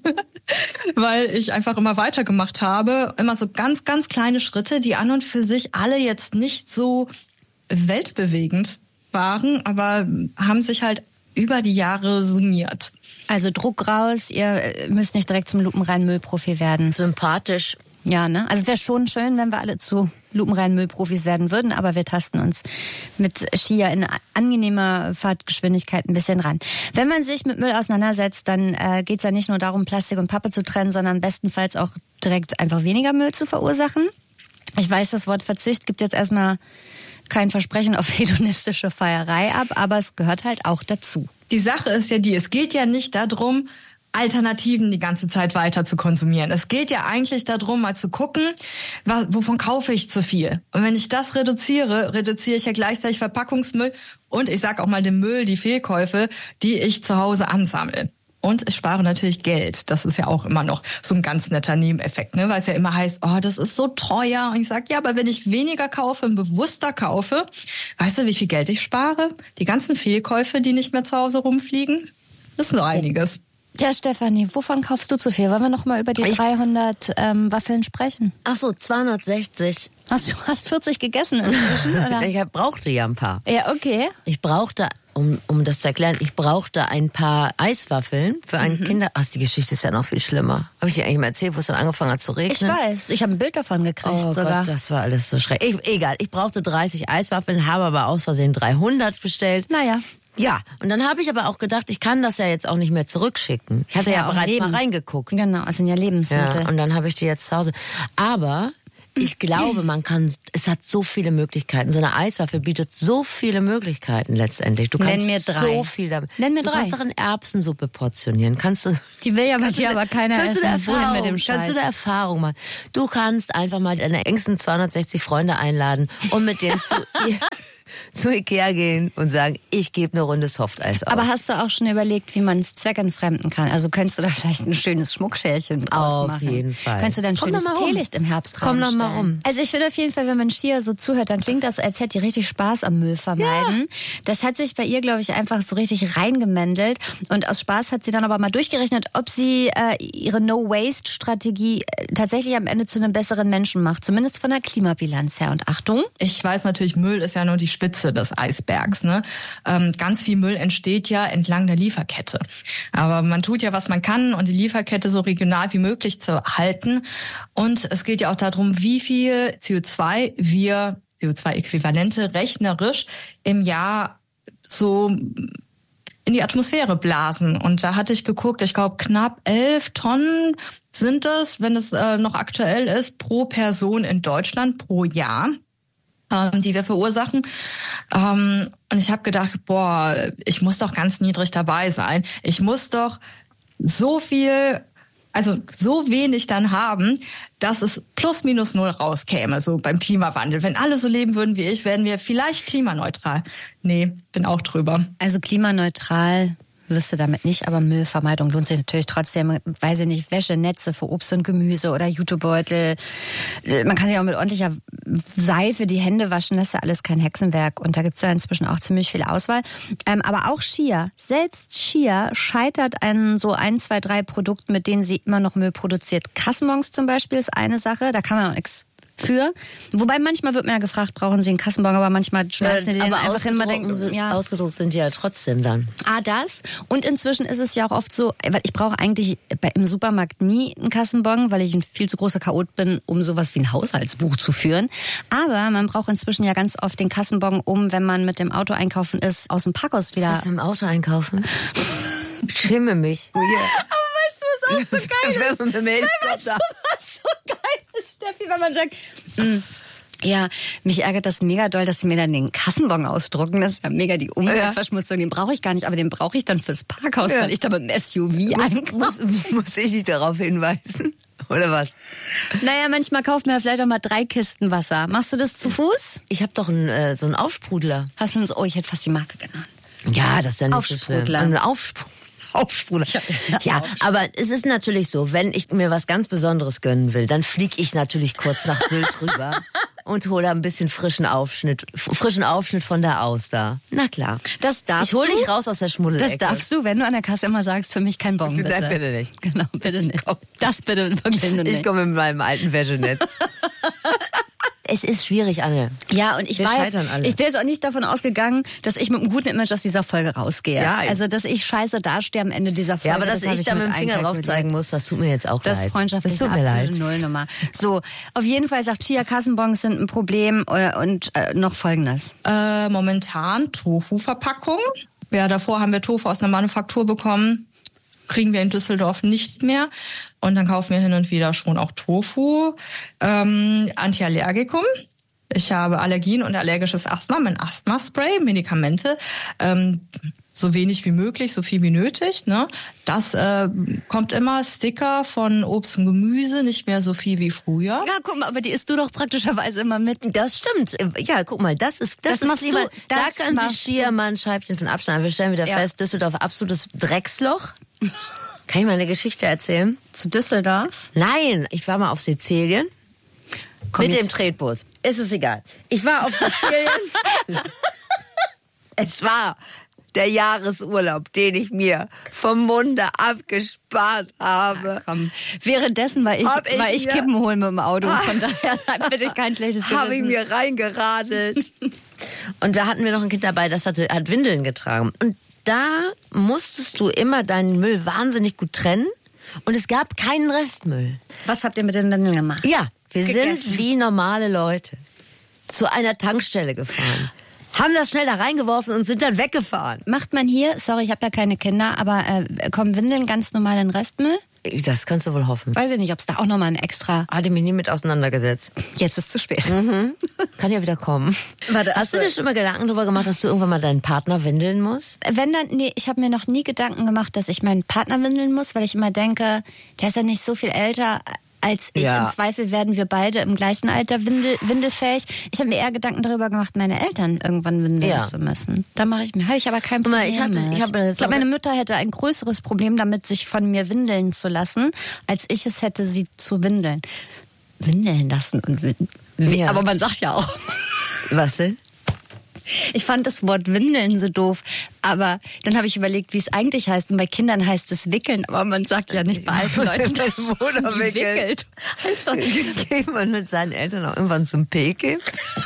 weil ich einfach immer weitergemacht habe. Immer so ganz, ganz kleine Schritte, die an und für sich alle jetzt nicht so weltbewegend waren, aber haben sich halt über die Jahre summiert. Also Druck raus, ihr müsst nicht direkt zum lupenreinen Müllprofi werden. Sympathisch. Ja, ne? Also es wäre schon schön, wenn wir alle zu lupenreinen Müllprofis werden würden, aber wir tasten uns mit Shia in angenehmer Fahrtgeschwindigkeit ein bisschen ran. Wenn man sich mit Müll auseinandersetzt, dann äh, geht es ja nicht nur darum, Plastik und Pappe zu trennen, sondern bestenfalls auch direkt einfach weniger Müll zu verursachen. Ich weiß, das Wort Verzicht gibt jetzt erstmal kein Versprechen auf hedonistische Feierei ab, aber es gehört halt auch dazu. Die Sache ist ja die, es geht ja nicht darum, Alternativen die ganze Zeit weiter zu konsumieren. Es geht ja eigentlich darum, mal zu gucken, was, wovon kaufe ich zu viel. Und wenn ich das reduziere, reduziere ich ja gleichzeitig Verpackungsmüll und ich sag auch mal den Müll, die Fehlkäufe, die ich zu Hause ansammle. Und ich spare natürlich Geld. Das ist ja auch immer noch so ein ganz netter Nebeneffekt, ne? Weil es ja immer heißt, oh, das ist so teuer. Und ich sage, ja, aber wenn ich weniger kaufe und bewusster kaufe, weißt du, wie viel Geld ich spare? Die ganzen Fehlkäufe, die nicht mehr zu Hause rumfliegen, das ist nur einiges. Ja, Stefanie, wovon kaufst du zu viel? Wollen wir noch mal über die ich dreihundert ähm, Waffeln sprechen? Ach so, zweihundertsechzig. Hast du hast vierzig gegessen inzwischen, oder? Ich brauchte ja ein paar. Ja, okay. Ich brauchte, um um das zu erklären, ich brauchte ein paar Eiswaffeln für einen mhm. Kinder... Ach, die Geschichte ist ja noch viel schlimmer. Habe ich dir eigentlich mal erzählt, wo es dann angefangen hat zu regnen? Ich weiß, ich habe ein Bild davon gekriegt oh sogar. Gott, das war alles so schrecklich. Ich, egal, ich brauchte dreißig Eiswaffeln, habe aber aus Versehen dreihundert bestellt. Naja. Ja, und dann habe ich aber auch gedacht, ich kann das ja jetzt auch nicht mehr zurückschicken. Ich hatte ja, ja bereits Lebens- mal reingeguckt. Genau, es sind ja Lebensmittel. Ja, und dann habe ich die jetzt zu Hause. Aber ich glaube, man kann, es hat so viele Möglichkeiten. So eine Eiswaffe bietet so viele Möglichkeiten letztendlich. Du kannst Nenn mir drei. so viel damit. Nenn mir du drei. kannst auch in Erbsensuppe portionieren. Kannst du, die will ja bei dir aber keiner kannst essen. Du Erfahrung, mit dem Scheiß. Kannst du eine Erfahrung machen. Du kannst einfach mal deine engsten zweihundertsechzig Freunde einladen und mit denen zu zu Ikea gehen und sagen, ich gebe eine Runde Softeis aus. Aber hast du auch schon überlegt, wie man es zweckentfremden kann? Also könntest du da vielleicht ein schönes Schmuckschälchen draus machen? Auf jeden Fall. Könntest du dann ein schönes Teelicht im Herbst Komm doch mal rum. Also ich finde auf jeden Fall, wenn man Shia so zuhört, dann klingt das, als hätte die richtig Spaß am Müll vermeiden. Ja. Das hat sich bei ihr, glaube ich, einfach so richtig reingemändelt. Und aus Spaß hat sie dann aber mal durchgerechnet, ob sie äh, ihre No-Waste-Strategie äh, tatsächlich am Ende zu einem besseren Menschen macht. Zumindest von der Klimabilanz her. Und Achtung. Ich weiß natürlich, Müll ist ja nur die Spitze des Eisbergs. Ne? Ähm, ganz viel Müll entsteht ja entlang der Lieferkette. Aber man tut ja, was man kann, und die Lieferkette so regional wie möglich zu halten. Und es geht ja auch darum, wie viel C O zwei wir, C O zwei Äquivalente, rechnerisch im Jahr so in die Atmosphäre blasen. Und da hatte ich geguckt, ich glaube knapp elf Tonnen sind es, wenn es äh, noch aktuell ist, pro Person in Deutschland pro Jahr, ähm, die wir verursachen. Ähm, und ich habe gedacht, boah, ich muss doch ganz niedrig dabei sein. Ich muss doch so viel, also so wenig dann haben, dass es plus minus null rauskäme, so beim Klimawandel. Wenn alle so leben würden wie ich, wären wir vielleicht klimaneutral. Nee, bin auch drüber. Also klimaneutral wirst du damit nicht, aber Müllvermeidung lohnt sich natürlich trotzdem. Weiß ich nicht, Wäschenetze für Obst und Gemüse oder Jutebeutel. Man kann sich auch mit ordentlicher Seife die Hände waschen, das ist ja alles kein Hexenwerk. Und da gibt's ja inzwischen auch ziemlich viel Auswahl. Ähm, aber auch Shia, selbst Shia scheitert an so ein, zwei, drei Produkten, mit denen sie immer noch Müll produziert. Kassenbons zum Beispiel ist eine Sache, da kann man auch nichts für. Wobei manchmal wird man ja gefragt, brauchen Sie einen Kassenbon, aber manchmal schmeißen die den aber einfach hin. Man denkt, sind, ja. Ausgedruckt sind die ja trotzdem dann. Ah, das. Und inzwischen ist es ja auch oft so, weil ich brauche eigentlich im Supermarkt nie einen Kassenbon, weil ich ein viel zu großer Chaot bin, um sowas wie ein Haushaltsbuch zu führen. Aber man braucht inzwischen ja ganz oft den Kassenbon, um, wenn man mit dem Auto einkaufen ist, aus dem Parkhaus wieder... Was, mit dem Auto einkaufen? Ich schäme mich. Yeah. Aber weißt du, was auch so geil ist? Wenn man mit dem weißt du, was so geil ist, Steffi, wenn man sagt... Mm. Ja, mich ärgert das mega doll, dass sie mir dann den Kassenbon ausdrucken. Das ist ja mega die Umweltverschmutzung. Den brauche ich gar nicht, aber den brauche ich dann fürs Parkhaus, ja. weil ich da mit dem S U V einkaufe. Muss, muss ich dich darauf hinweisen? Oder was? Naja, manchmal kauft man ja vielleicht auch mal drei Kisten Wasser. Machst du das zu Fuß? Ich habe doch einen, äh, so einen Aufsprudler. Hast du uns, oh, ich hätte fast die Marke genannt. Ja, das ist ja nicht so schlimm. Ein Aufsprudler. Aufsprudler. Ja, aber es ist natürlich so, wenn ich mir was ganz Besonderes gönnen will, dann fliege ich natürlich kurz nach Sylt rüber und hole ein bisschen frischen Aufschnitt, frischen Aufschnitt von der Auster. Na klar. Das darfst du. Ich hole du? dich raus aus der Schmuddelecke. Das darfst du, wenn du an der Kasse immer sagst, für mich kein Bon, bitte. Nein, bitte nicht. Genau, bitte nicht. Das bitte wirklich nicht. Ich komme mit meinem alten Wäschenetz. Es ist schwierig, Anne. Ja, und ich Wir war jetzt, alle. ich bin jetzt auch nicht davon ausgegangen, dass ich mit einem guten Image aus dieser Folge rausgehe. Ja, also, dass ich scheiße dastehe am Ende dieser Folge. Ja, aber dass das ich da mit dem Finger drauf zeigen muss, das tut mir jetzt auch das leid. Das Freundschaft ist eine absolute Nullnummer. So, auf jeden Fall sagt Shia, Kassenbons sind ein Problem und äh, noch Folgendes. Äh, momentan Tofu-Verpackung. Ja, davor haben wir Tofu aus einer Manufaktur bekommen. Kriegen wir in Düsseldorf nicht mehr. Und dann kaufen wir hin und wieder schon auch Tofu. Ähm, Antiallergikum. Ich habe Allergien und allergisches Asthma, mein Asthma-Spray, Medikamente, ähm, so wenig wie möglich, so viel wie nötig. Ne? Das äh, kommt immer, Sticker von Obst und Gemüse, nicht mehr so viel wie früher. Ja, guck mal, aber die isst du doch praktischerweise immer mit. Das stimmt. Ja, guck mal, das ist das, das ist lieber, du, das da kann sich Shia mal ein Scheibchen von abschneiden. Wir stellen wieder ja. fest, Düsseldorf, absolutes Drecksloch. Kann ich mal eine Geschichte erzählen? Zu Düsseldorf? Nein, ich war mal auf Sizilien. Komm mit jetzt. Dem Tretboot. Ist es egal. Ich war auf Sizilien. Es war der Jahresurlaub, den ich mir vom Munde abgespart habe. Ja, komm. Währenddessen war ich, ich, war ich Kippen holen mit dem Auto. Von daher bitte kein schlechtes Gewissen. Habe ich mir reingeradelt. Und da hatten wir noch ein Kind dabei, das hatte, hat Windeln getragen. Und da musstest du immer deinen Müll wahnsinnig gut trennen. Und es gab keinen Restmüll. Was habt ihr mit den Windeln gemacht? Ja, wir Gegessen. sind wie normale Leute zu einer Tankstelle gefahren. haben das schnell da reingeworfen und sind dann weggefahren. Macht man hier, sorry, ich habe ja keine Kinder, aber äh, kommen Windeln ganz normal in den Restmüll? Das kannst du wohl hoffen. Weiß ich nicht, ob es da auch nochmal ein extra... Hatte mich nie mit auseinandergesetzt. Jetzt ist zu spät. Mhm. Kann ja wieder kommen. Warte, hast also, du dir schon mal Gedanken darüber gemacht, dass du irgendwann mal deinen Partner windeln musst? Wenn dann, nee, ich habe mir noch nie Gedanken gemacht, dass ich meinen Partner windeln muss, weil ich immer denke, der ist ja nicht so viel älter als ich. Ja. Im Zweifel werden wir beide im gleichen Alter windel, windelfähig. Ich habe mir eher Gedanken darüber gemacht, meine Eltern irgendwann windeln ja. zu müssen. Da mache ich mir, habe ich aber kein Problem ich hatte, mit. Ich, ich glaube, meine Mutter hätte ein größeres Problem damit, sich von mir windeln zu lassen, als ich es hätte, sie zu windeln. Windeln lassen und windeln. Ja. Aber man sagt ja auch. Was denn? Ich fand das Wort Windeln so doof, aber dann habe ich überlegt, wie es eigentlich heißt. Und bei Kindern heißt es wickeln, aber man sagt ja nicht bei alten Leuten, dass man wickelt. Heißt doch nicht. Geht man mit seinen Eltern auch irgendwann zum Peke?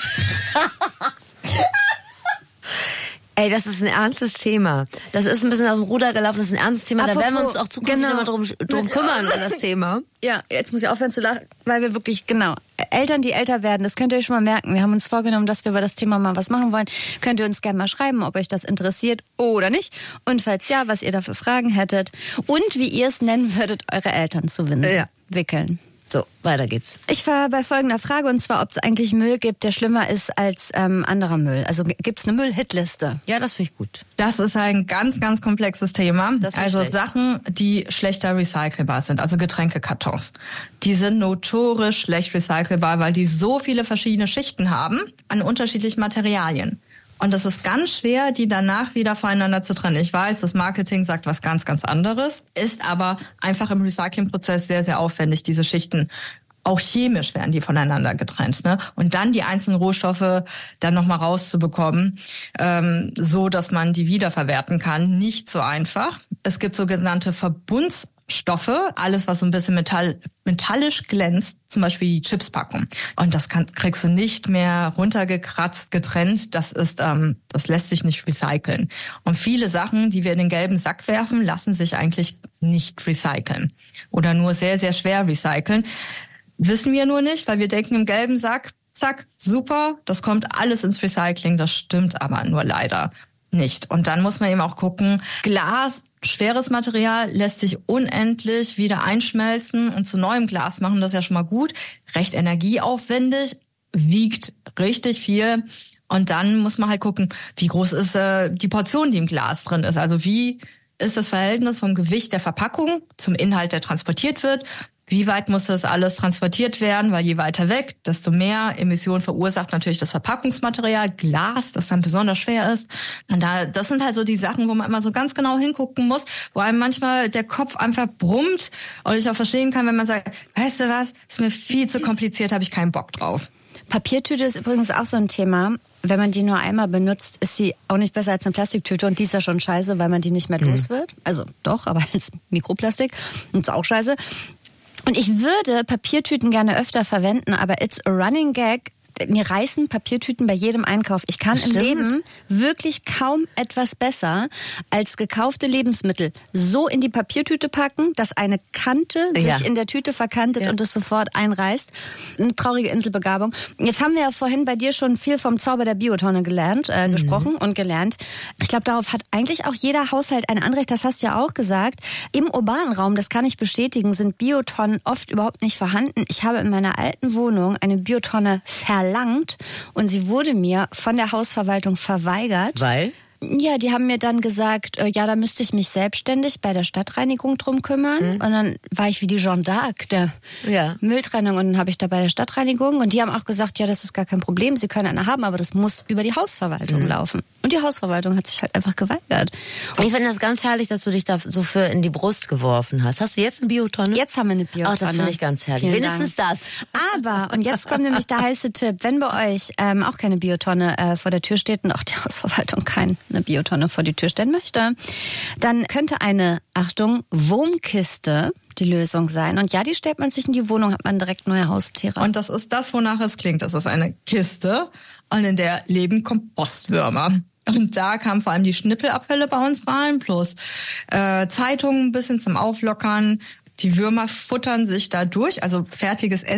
Ey, das ist ein ernstes Thema. Das ist ein bisschen aus dem Ruder gelaufen, das ist ein ernstes Thema. Apropos, da werden wir uns auch zukünftig genau. mal drum, drum kümmern, um das Thema. Ja, jetzt muss ich aufhören zu lachen, weil wir wirklich, genau, Eltern, die älter werden, das könnt ihr euch schon mal merken. Wir haben uns vorgenommen, dass wir über das Thema mal was machen wollen. Könnt ihr uns gerne mal schreiben, ob euch das interessiert oder nicht. Und falls ja, was ihr da für Fragen hättet. Und wie ihr es nennen würdet, eure Eltern zu windeln. Ja. Wickeln. So, weiter geht's. Ich war bei folgender Frage, und zwar, ob es eigentlich Müll gibt, der schlimmer ist als ähm, anderer Müll. Also gibt es eine Müllhitliste? Ja, das finde ich gut. Das ist ein ganz, ganz komplexes Thema. Also Sachen, die schlechter recycelbar sind, also Getränkekartons. Die sind notorisch schlecht recycelbar, weil die so viele verschiedene Schichten haben an unterschiedlichen Materialien. Und es ist ganz schwer, die danach wieder voneinander zu trennen. Ich weiß, das Marketing sagt was ganz, ganz anderes, ist aber einfach im Recyclingprozess sehr, sehr aufwendig, diese Schichten. Auch chemisch werden die voneinander getrennt, ne? Und dann die einzelnen Rohstoffe dann nochmal rauszubekommen, ähm, so dass man die wiederverwerten kann, nicht so einfach. Es gibt sogenannte Verbunds Stoffe, alles was so ein bisschen metall, metallisch glänzt, zum Beispiel die Chipspackung. Und das kann, kriegst du nicht mehr runtergekratzt, getrennt. Das ist, ähm, das lässt sich nicht recyceln. Und viele Sachen, die wir in den gelben Sack werfen, lassen sich eigentlich nicht recyceln oder nur sehr, sehr schwer recyceln. Wissen wir nur nicht, weil wir denken im gelben Sack, zack, super, das kommt alles ins Recycling. Das stimmt aber nur leider nicht. Und dann muss man eben auch gucken, Glas, schweres Material, lässt sich unendlich wieder einschmelzen und zu neuem Glas machen. Das ist ja schon mal gut. Recht energieaufwendig, wiegt richtig viel. Und dann muss man halt gucken, wie groß ist äh, die Portion, die im Glas drin ist. Also wie ist das Verhältnis vom Gewicht der Verpackung zum Inhalt, der transportiert wird. Wie weit muss das alles transportiert werden? Weil je weiter weg, desto mehr Emissionen verursacht natürlich das Verpackungsmaterial, Glas, das dann besonders schwer ist. Und da, das sind halt so die Sachen, wo man immer so ganz genau hingucken muss, wo einem manchmal der Kopf einfach brummt und ich auch verstehen kann, wenn man sagt, weißt du was, ist mir viel zu kompliziert, habe ich keinen Bock drauf. Papiertüte ist übrigens auch so ein Thema. Wenn man die nur einmal benutzt, ist sie auch nicht besser als eine Plastiktüte. Und die ist ja schon scheiße, weil man die nicht mehr los wird. Also doch, aber als Mikroplastik. Und ist auch scheiße. Und ich würde Papiertüten gerne öfter verwenden, aber it's a running gag. Mir reißen Papiertüten bei jedem Einkauf. Ich kann Stimmt. im Leben wirklich kaum etwas besser als gekaufte Lebensmittel so in die Papiertüte packen, dass eine Kante ja. sich in der Tüte verkantet ja. und es sofort einreißt. Eine traurige Inselbegabung. Jetzt haben wir ja vorhin bei dir schon viel vom Zauber der Biotonne gelernt, äh, mhm. gesprochen und gelernt. Ich glaube, darauf hat eigentlich auch jeder Haushalt ein Anrecht. Das hast du ja auch gesagt. Im urbanen Raum, das kann ich bestätigen, sind Biotonnen oft überhaupt nicht vorhanden. Ich habe in meiner alten Wohnung eine Biotonne verlangt. Verlangt und sie wurde mir von der Hausverwaltung verweigert. Weil? Ja, die haben mir dann gesagt, äh, ja, da müsste ich mich selbstständig bei der Stadtreinigung drum kümmern. Mhm. Und dann war ich wie die Jeanne d'Arc der ja. Mülltrennung und dann habe ich da bei der Stadtreinigung. Und die haben auch gesagt, ja, das ist gar kein Problem, sie können eine haben, aber das muss über die Hausverwaltung mhm. laufen. Und die Hausverwaltung hat sich halt einfach geweigert. Und ich finde das ganz herrlich, dass du dich da so für in die Brust geworfen hast. Hast du jetzt eine Biotonne? Jetzt haben wir eine Biotonne. Ach, das finde ich ganz herrlich. Vielen Wenigstens Dank. das. Aber, und jetzt kommt nämlich der heiße Tipp, wenn bei euch ähm, auch keine Biotonne äh, vor der Tür steht und auch die Hausverwaltung keine Biotonne vor die Tür stellen möchte, dann könnte eine, Achtung, Wohnkiste die Lösung sein. Und ja, die stellt man sich in die Wohnung, hat man direkt neue Haustiere. Und das ist das, wonach es klingt. Das ist eine Kiste und in der leben Kompostwürmer. Und da kamen vor allem die Schnippelabfälle bei uns rein, plus äh, Zeitungen ein bisschen zum Auflockern. Die Würmer futtern sich da durch, also fertiges Essen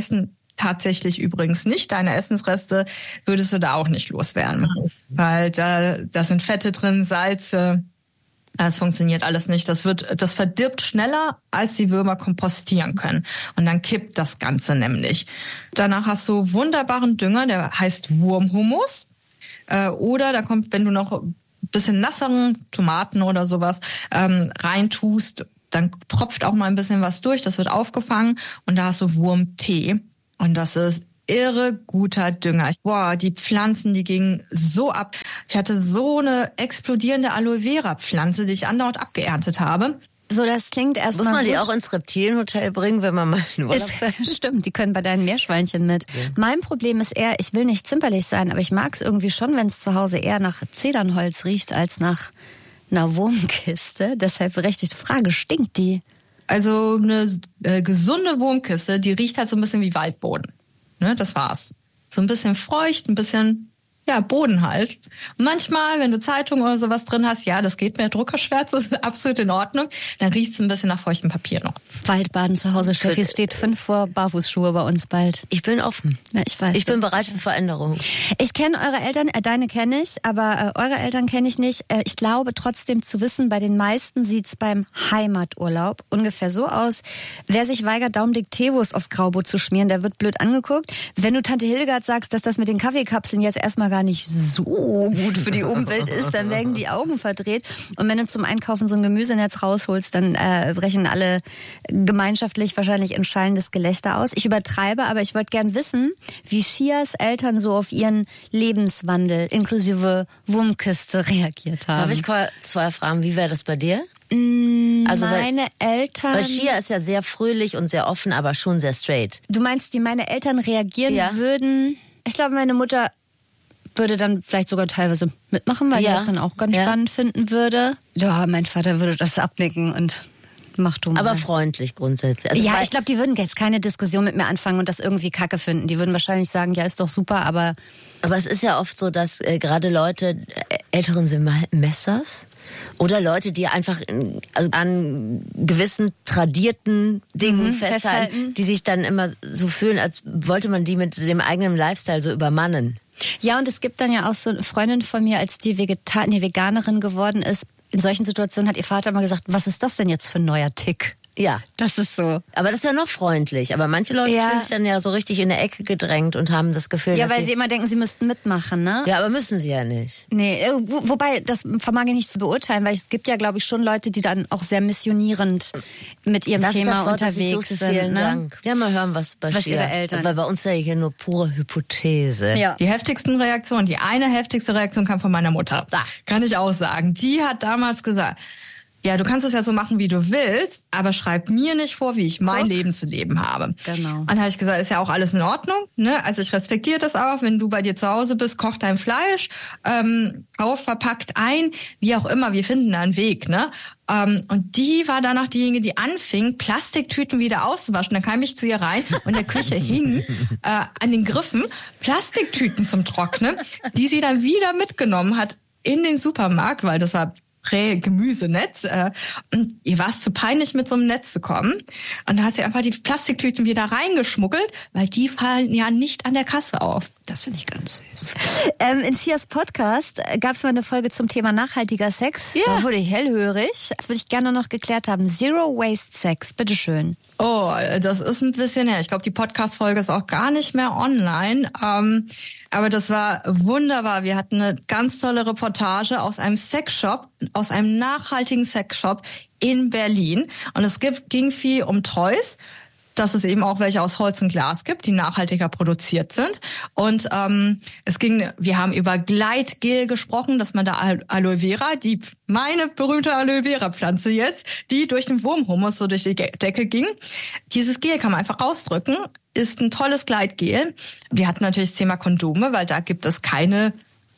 tatsächlich übrigens nicht. Deine Essensreste würdest du da auch nicht loswerden. Weil da, da sind Fette drin, Salze. Das funktioniert alles nicht. Das wird, das verdirbt schneller, als die Würmer kompostieren können. Und dann kippt das Ganze nämlich. Danach hast du wunderbaren Dünger, der heißt Wurmhumus. Äh, oder da kommt, wenn du noch ein bisschen nasseren Tomaten oder sowas ähm, reintust, dann tropft auch mal ein bisschen was durch. Das wird aufgefangen und da hast du Wurmtee. Und das ist irre guter Dünger. Boah, die Pflanzen, die gingen so ab. Ich hatte so eine explodierende Aloe Vera Pflanze, die ich andauernd abgeerntet habe. So, das klingt erstmal. Muss man gut. die auch ins Reptilienhotel bringen, wenn man mal in Urlaub fährt? Stimmt, die können bei deinen Meerschweinchen mit. Ja. Mein Problem ist eher, ich will nicht zimperlich sein, aber ich mag es irgendwie schon, wenn es zu Hause eher nach Zedernholz riecht als nach einer Wurmkiste. Deshalb berechtigte Frage, stinkt die? Also eine äh, gesunde Wurmkiste, die riecht halt so ein bisschen wie Waldboden. Ne, das war's. So ein bisschen feucht, ein bisschen, ja, Boden halt. Und manchmal, wenn du Zeitung oder sowas drin hast, ja, das geht mit Druckerschwärze, das ist absolut in Ordnung, dann riecht's ein bisschen nach feuchtem Papier noch. Waldbaden zu Hause, Steffi, es steht fünf vor Barfußschuhe bei uns bald. Ich bin offen. Ja, ich weiß. Ich bin bereit für Veränderungen. Ich kenne eure Eltern, äh, deine kenne ich, aber äh, eure Eltern kenne ich nicht. Äh, ich glaube trotzdem zu wissen, bei den meisten sieht's beim Heimaturlaub ungefähr so aus. Wer sich weigert, Daumendick Teewurst aufs Graubrot zu schmieren, der wird blöd angeguckt. Wenn du Tante Hildegard sagst, dass das mit den Kaffeekapseln jetzt erstmal gar nicht so gut für die Umwelt ist, dann werden die Augen verdreht. Und wenn du zum Einkaufen so ein Gemüsenetz rausholst, dann äh, brechen alle gemeinschaftlich wahrscheinlich in schallendes Gelächter aus. Ich übertreibe, aber ich wollte gern wissen, wie Shias Eltern so auf ihren Lebenswandel inklusive Wurmkiste reagiert haben. Darf ich zwei fragen, wie wäre das bei dir? Mm, also meine weil, Eltern... Weil Shia ist ja sehr fröhlich und sehr offen, aber schon sehr straight. Du meinst, wie meine Eltern reagieren ja. würden? Ich glaube, meine Mutter würde dann vielleicht sogar teilweise mitmachen, weil ja. die das dann auch ganz ja. spannend finden würde. Ja, mein Vater würde das abnicken und mach du mal. Aber freundlich grundsätzlich. Also ja, ich glaube, die würden jetzt keine Diskussion mit mir anfangen und das irgendwie kacke finden. Die würden wahrscheinlich sagen, ja, ist doch super, aber... Aber es ist ja oft so, dass äh, gerade Leute, äh, älteren Semesters oder Leute, die einfach in, also an gewissen tradierten Dingen mhm, festhalten, festhalten, die sich dann immer so fühlen, als wollte man die mit dem eigenen Lifestyle so übermannen. Ja, und es gibt dann ja auch so eine Freundin von mir, als die Vegeta- nee, Veganerin geworden ist, in solchen Situationen hat ihr Vater immer gesagt, was ist das denn jetzt für ein neuer Tick? Ja, das ist so. Aber das ist ja noch freundlich. Aber manche Leute ja. fühlen sich dann ja so richtig in der Ecke gedrängt und haben das Gefühl, ja, dass weil sie, sie immer denken, sie müssten mitmachen, ne? Ja, aber müssen sie ja nicht. Nee, wo, wobei, das vermag ich nicht zu beurteilen, weil es gibt ja, glaube ich, schon Leute, die dann auch sehr missionierend mit ihrem das Thema ist das Wort, unterwegs das ich sind. Vielen ne? Dank. Ja, mal hören, was bei was Shia, ihre Eltern. Weil bei uns ja hier nur pure Hypothese. Ja. Die heftigsten Reaktionen, die eine heftigste Reaktion kam von meiner Mutter. Da kann ich auch sagen. Die hat damals gesagt, ja, du kannst es ja so machen, wie du willst, aber schreib mir nicht vor, wie ich mein Guck. Leben zu leben habe. Genau. Und dann habe ich gesagt, ist ja auch alles in Ordnung, ne? Also ich respektiere das auch, wenn du bei dir zu Hause bist, koch dein Fleisch, ähm, auf, verpackt ein, wie auch immer, wir finden da einen Weg, ne? Ähm, und die war danach diejenige, die anfing, Plastiktüten wieder auszuwaschen. Dann kam ich zu ihr rein und in der Küche hingen äh, an den Griffen Plastiktüten zum Trocknen, die sie dann wieder mitgenommen hat in den Supermarkt, weil das war Gemüsenetz. Äh, und ihr war es zu peinlich, mit so einem Netz zu kommen. Und da hat sie einfach die Plastiktüten wieder reingeschmuggelt, weil die fallen ja nicht an der Kasse auf. Das finde ich ganz süß. Ähm, in Shias Podcast gab es mal eine Folge zum Thema nachhaltiger Sex. Ja. Da wurde ich hellhörig. Das würde ich gerne noch geklärt haben. Zero Waste Sex, bitteschön. Oh, das ist ein bisschen her. Ich glaube, die Podcast-Folge ist auch gar nicht mehr online. Ähm, aber das war wunderbar. Wir hatten eine ganz tolle Reportage aus einem Sexshop, aus einem nachhaltigen Sexshop in Berlin. Und es gibt, ging viel um Toys, dass es eben auch welche aus Holz und Glas gibt, die nachhaltiger produziert sind. Und ähm, es ging, wir haben über Gleitgel gesprochen, dass man da Aloe Vera, die meine berühmte Aloe Vera Pflanze jetzt, die durch den Wurmhumus so durch die Decke ging. Dieses Gel kann man einfach rausdrücken, ist ein tolles Gleitgel. Wir hatten natürlich das Thema Kondome, weil da gibt es keine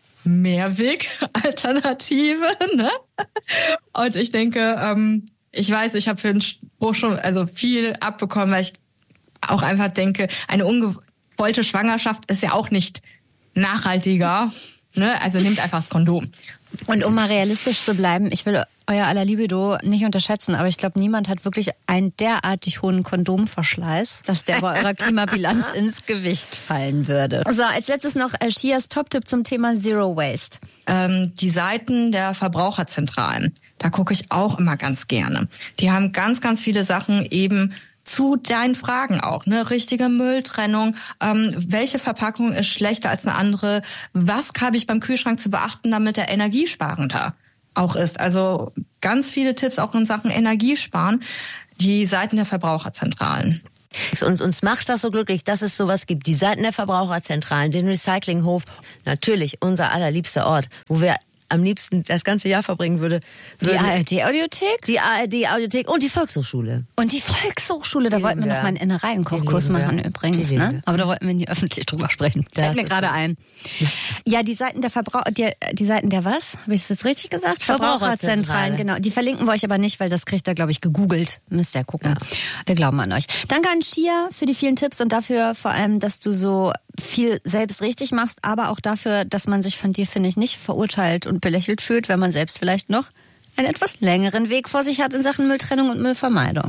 Mehrweg-Alternative, ne? Und ich denke, ähm, ich weiß, ich habe für den Spruch schon also viel abbekommen, weil ich auch einfach denke, eine ungewollte Schwangerschaft ist ja auch nicht nachhaltiger, ne? Also nehmt einfach das Kondom. Und um mal realistisch zu bleiben, ich will euer aller Libido nicht unterschätzen, aber ich glaube, niemand hat wirklich einen derartig hohen Kondomverschleiß, dass der bei eurer Klimabilanz ins Gewicht fallen würde. So, als letztes noch äh, Shias Top-Tipp zum Thema Zero Waste. Ähm, die Seiten der Verbraucherzentralen, da gucke ich auch immer ganz gerne. Die haben ganz, ganz viele Sachen eben zu deinen Fragen auch, ne? Richtige Mülltrennung, ähm, welche Verpackung ist schlechter als eine andere, was habe ich beim Kühlschrank zu beachten, damit er energiesparender auch ist. Also ganz viele Tipps auch in Sachen Energiesparen, die Seiten der Verbraucherzentralen. Und uns macht das so glücklich, dass es sowas gibt. Die Seiten der Verbraucherzentralen, den Recyclinghof, natürlich unser allerliebster Ort, wo wir am liebsten das ganze Jahr verbringen würde. Die A R D-Audiothek? Die A R D-Audiothek und die Volkshochschule. Und die Volkshochschule, da wollten wir noch mal einen Innereien-Kochkurs machen übrigens, ne? Aber da wollten wir nie öffentlich drüber sprechen. Fällt mir gerade ein. Ja, die Seiten der Verbraucher, die, die Seiten der was? Habe ich das jetzt richtig gesagt? Verbraucherzentralen, genau. Die verlinken wir euch aber nicht, weil das kriegt ihr, glaube ich, gegoogelt. Müsst ihr gucken. Ja. Wir glauben an euch. Danke an Shia für die vielen Tipps und dafür vor allem, dass du so viel selbst richtig machst, aber auch dafür, dass man sich von dir, finde ich, nicht verurteilt und belächelt fühlt, wenn man selbst vielleicht noch einen etwas längeren Weg vor sich hat in Sachen Mülltrennung und Müllvermeidung.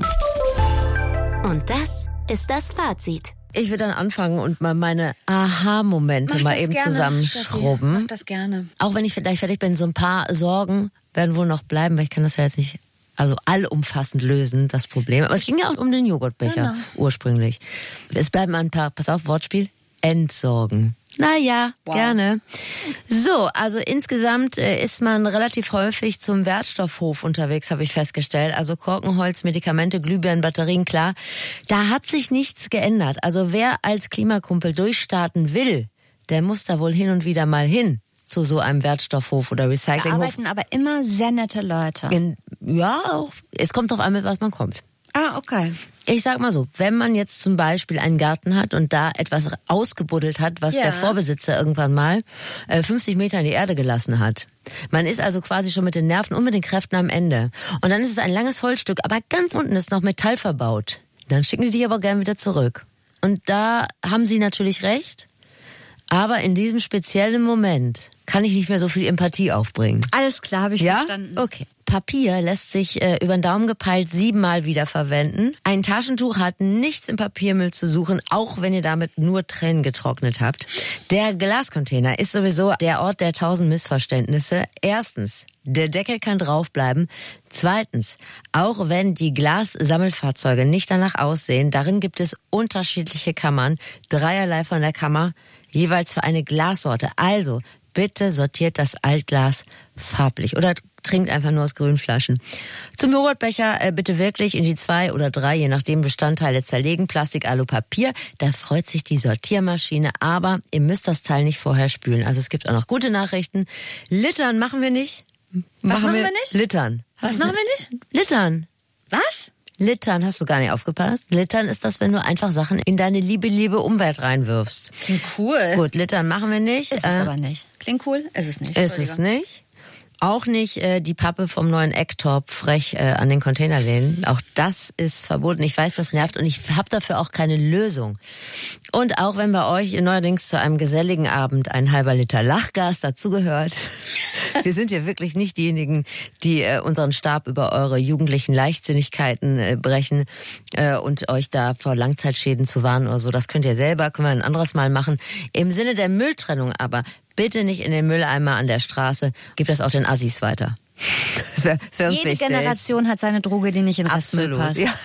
Und das ist das Fazit. Ich würde dann anfangen und mal meine Aha-Momente mal eben gerne, zusammenschrubben. Mach das gerne. Auch wenn ich vielleicht fertig bin, so ein paar Sorgen werden wohl noch bleiben, weil ich kann das ja jetzt nicht also allumfassend lösen, das Problem. Aber es ging ja auch um den Joghurtbecher genau. ursprünglich. Es bleiben ein paar, pass auf, Wortspiel, Entsorgen. Naja, wow. Gerne. So, also insgesamt äh, ist man relativ häufig zum Wertstoffhof unterwegs, habe ich festgestellt. Also Korkenholz, Medikamente, Glühbirnen, Batterien, klar. Da hat sich nichts geändert. Also wer als Klimakumpel durchstarten will, der muss da wohl hin und wieder mal hin zu so einem Wertstoffhof oder Recyclinghof. Da arbeiten aber immer sehr nette Leute. In, ja, auch. Es kommt drauf an, mit was man kommt. Ah, okay. Ich sag mal so, wenn man jetzt zum Beispiel einen Garten hat und da etwas ausgebuddelt hat, was ja. der Vorbesitzer irgendwann mal äh, fünfzig Meter in die Erde gelassen hat. Man ist also quasi schon mit den Nerven und mit den Kräften am Ende. Und dann ist es ein langes Holzstück, aber ganz unten ist noch Metall verbaut. Dann schicken die dich aber gern wieder zurück. Und da haben sie natürlich recht. Aber in diesem speziellen Moment kann ich nicht mehr so viel Empathie aufbringen. Alles klar, habe ich ja? verstanden. Okay. Papier lässt sich äh, über den Daumen gepeilt siebenmal wiederverwenden. Ein Taschentuch hat nichts im Papiermüll zu suchen, auch wenn ihr damit nur Tränen getrocknet habt. Der Glascontainer ist sowieso der Ort der tausend Missverständnisse. Erstens, der Deckel kann draufbleiben. Zweitens, auch wenn die Glassammelfahrzeuge nicht danach aussehen, darin gibt es unterschiedliche Kammern, dreierlei von der Kammer, jeweils für eine Glassorte. Also, bitte sortiert das Altglas farblich oder trinkt einfach nur aus Grünflaschen. Zum Joghurtbecher äh, bitte wirklich in die zwei oder drei, je nachdem Bestandteile zerlegen, Plastik, Alu, Papier. Da freut sich die Sortiermaschine, aber ihr müsst das Teil nicht vorher spülen. Also es gibt auch noch gute Nachrichten. Littern machen wir nicht. Was machen wir, wir nicht? Littern. Was machen wir nicht? Littern. Was? Littern, hast du gar nicht aufgepasst? Littern ist das, wenn du einfach Sachen in deine liebe, liebe Umwelt reinwirfst. Klingt cool. Gut, Littern machen wir nicht. Ist es äh, aber nicht. Klingt cool? Ist es nicht. Ist es nicht. Auch nicht äh, die Pappe vom neuen Ecktop frech äh, an den Container lehnen. Auch das ist verboten. Ich weiß, das nervt und ich habe dafür auch keine Lösung. Und auch wenn bei euch neuerdings zu einem geselligen Abend ein halber Liter Lachgas dazugehört, wir sind ja wirklich nicht diejenigen, die äh, unseren Stab über eure jugendlichen Leichtsinnigkeiten äh, brechen äh, und euch da vor Langzeitschäden zu warnen oder so. Das könnt ihr selber, können wir ein anderes Mal machen. Im Sinne der Mülltrennung aber, bitte nicht in den Mülleimer an der Straße. Gib das auch den Assis weiter. Das wär, das wär uns Jede wichtig. Generation hat seine Droge, die nicht in den Restmüll passt. Ja.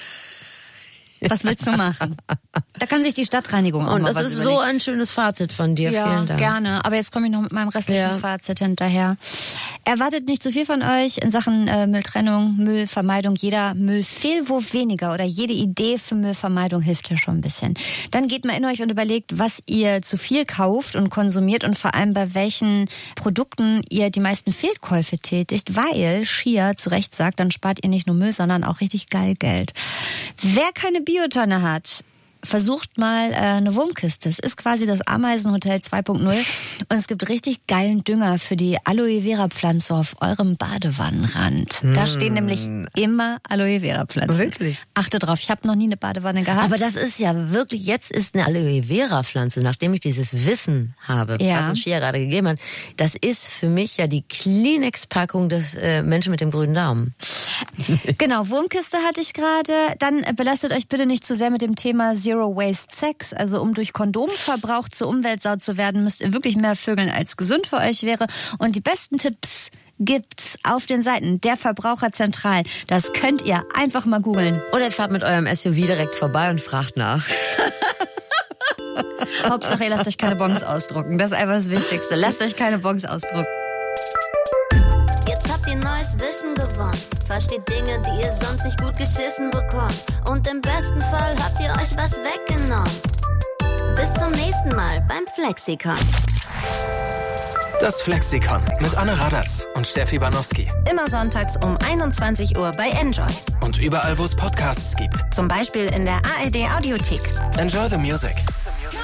Was willst du machen? Da kann sich die Stadtreinigung auch Und mal das was ist überlegen. So ein schönes Fazit von dir. Ja, vielen Dank. Gerne. Aber jetzt komme ich noch mit meinem restlichen ja. Fazit hinterher. Erwartet nicht zu viel von euch in Sachen äh, Mülltrennung, Müllvermeidung. Jeder Müllfehlwurf weniger oder jede Idee für Müllvermeidung hilft ja schon ein bisschen. Dann geht mal in euch und überlegt, was ihr zu viel kauft und konsumiert und vor allem bei welchen Produkten ihr die meisten Fehlkäufe tätigt, weil Shia zu Recht sagt, dann spart ihr nicht nur Müll, sondern auch richtig geil Geld. Wer keine Biotonne hat, versucht mal äh, eine Wurmkiste. Es ist quasi das Ameisenhotel zwei Punkt null und es gibt richtig geilen Dünger für die Aloe Vera Pflanze auf eurem Badewannenrand. Mm. Da stehen nämlich immer Aloe Vera Pflanzen. Wirklich? Achte drauf, ich habe noch nie eine Badewanne gehabt. Aber das ist ja wirklich, jetzt ist eine Aloe Vera Pflanze, nachdem ich dieses Wissen habe, ja. was uns Shia gerade gegeben hat, das ist für mich ja die Kleenex-Packung des äh, Menschen mit dem grünen Daumen. Genau, Wurmkiste hatte ich gerade. Dann belastet euch bitte nicht zu sehr mit dem Thema Zero Waste Sex. Also um durch Kondomverbrauch zur Umweltsau zu werden, müsst ihr wirklich mehr vögeln, als gesund für euch wäre. Und die besten Tipps gibt's auf den Seiten der Verbraucherzentralen. Das könnt ihr einfach mal googeln. Oder ihr fahrt mit eurem S U V direkt vorbei und fragt nach. Hauptsache, ihr lasst euch keine Bons ausdrucken. Das ist einfach das Wichtigste. Lasst euch keine Bons ausdrucken. Jetzt habt ihr neues Wissen gewonnen. Versteht Dinge, die ihr sonst nicht gut geschissen bekommt. Und im besten Fall habt ihr euch was weggenommen. Bis zum nächsten Mal beim Flexikon. Das Flexikon mit Anne Radatz und Steffi Banowski. Immer sonntags um einundzwanzig Uhr bei Enjoy. Und überall, wo es Podcasts gibt. Zum Beispiel in der A R D Audiothek. Enjoy the music.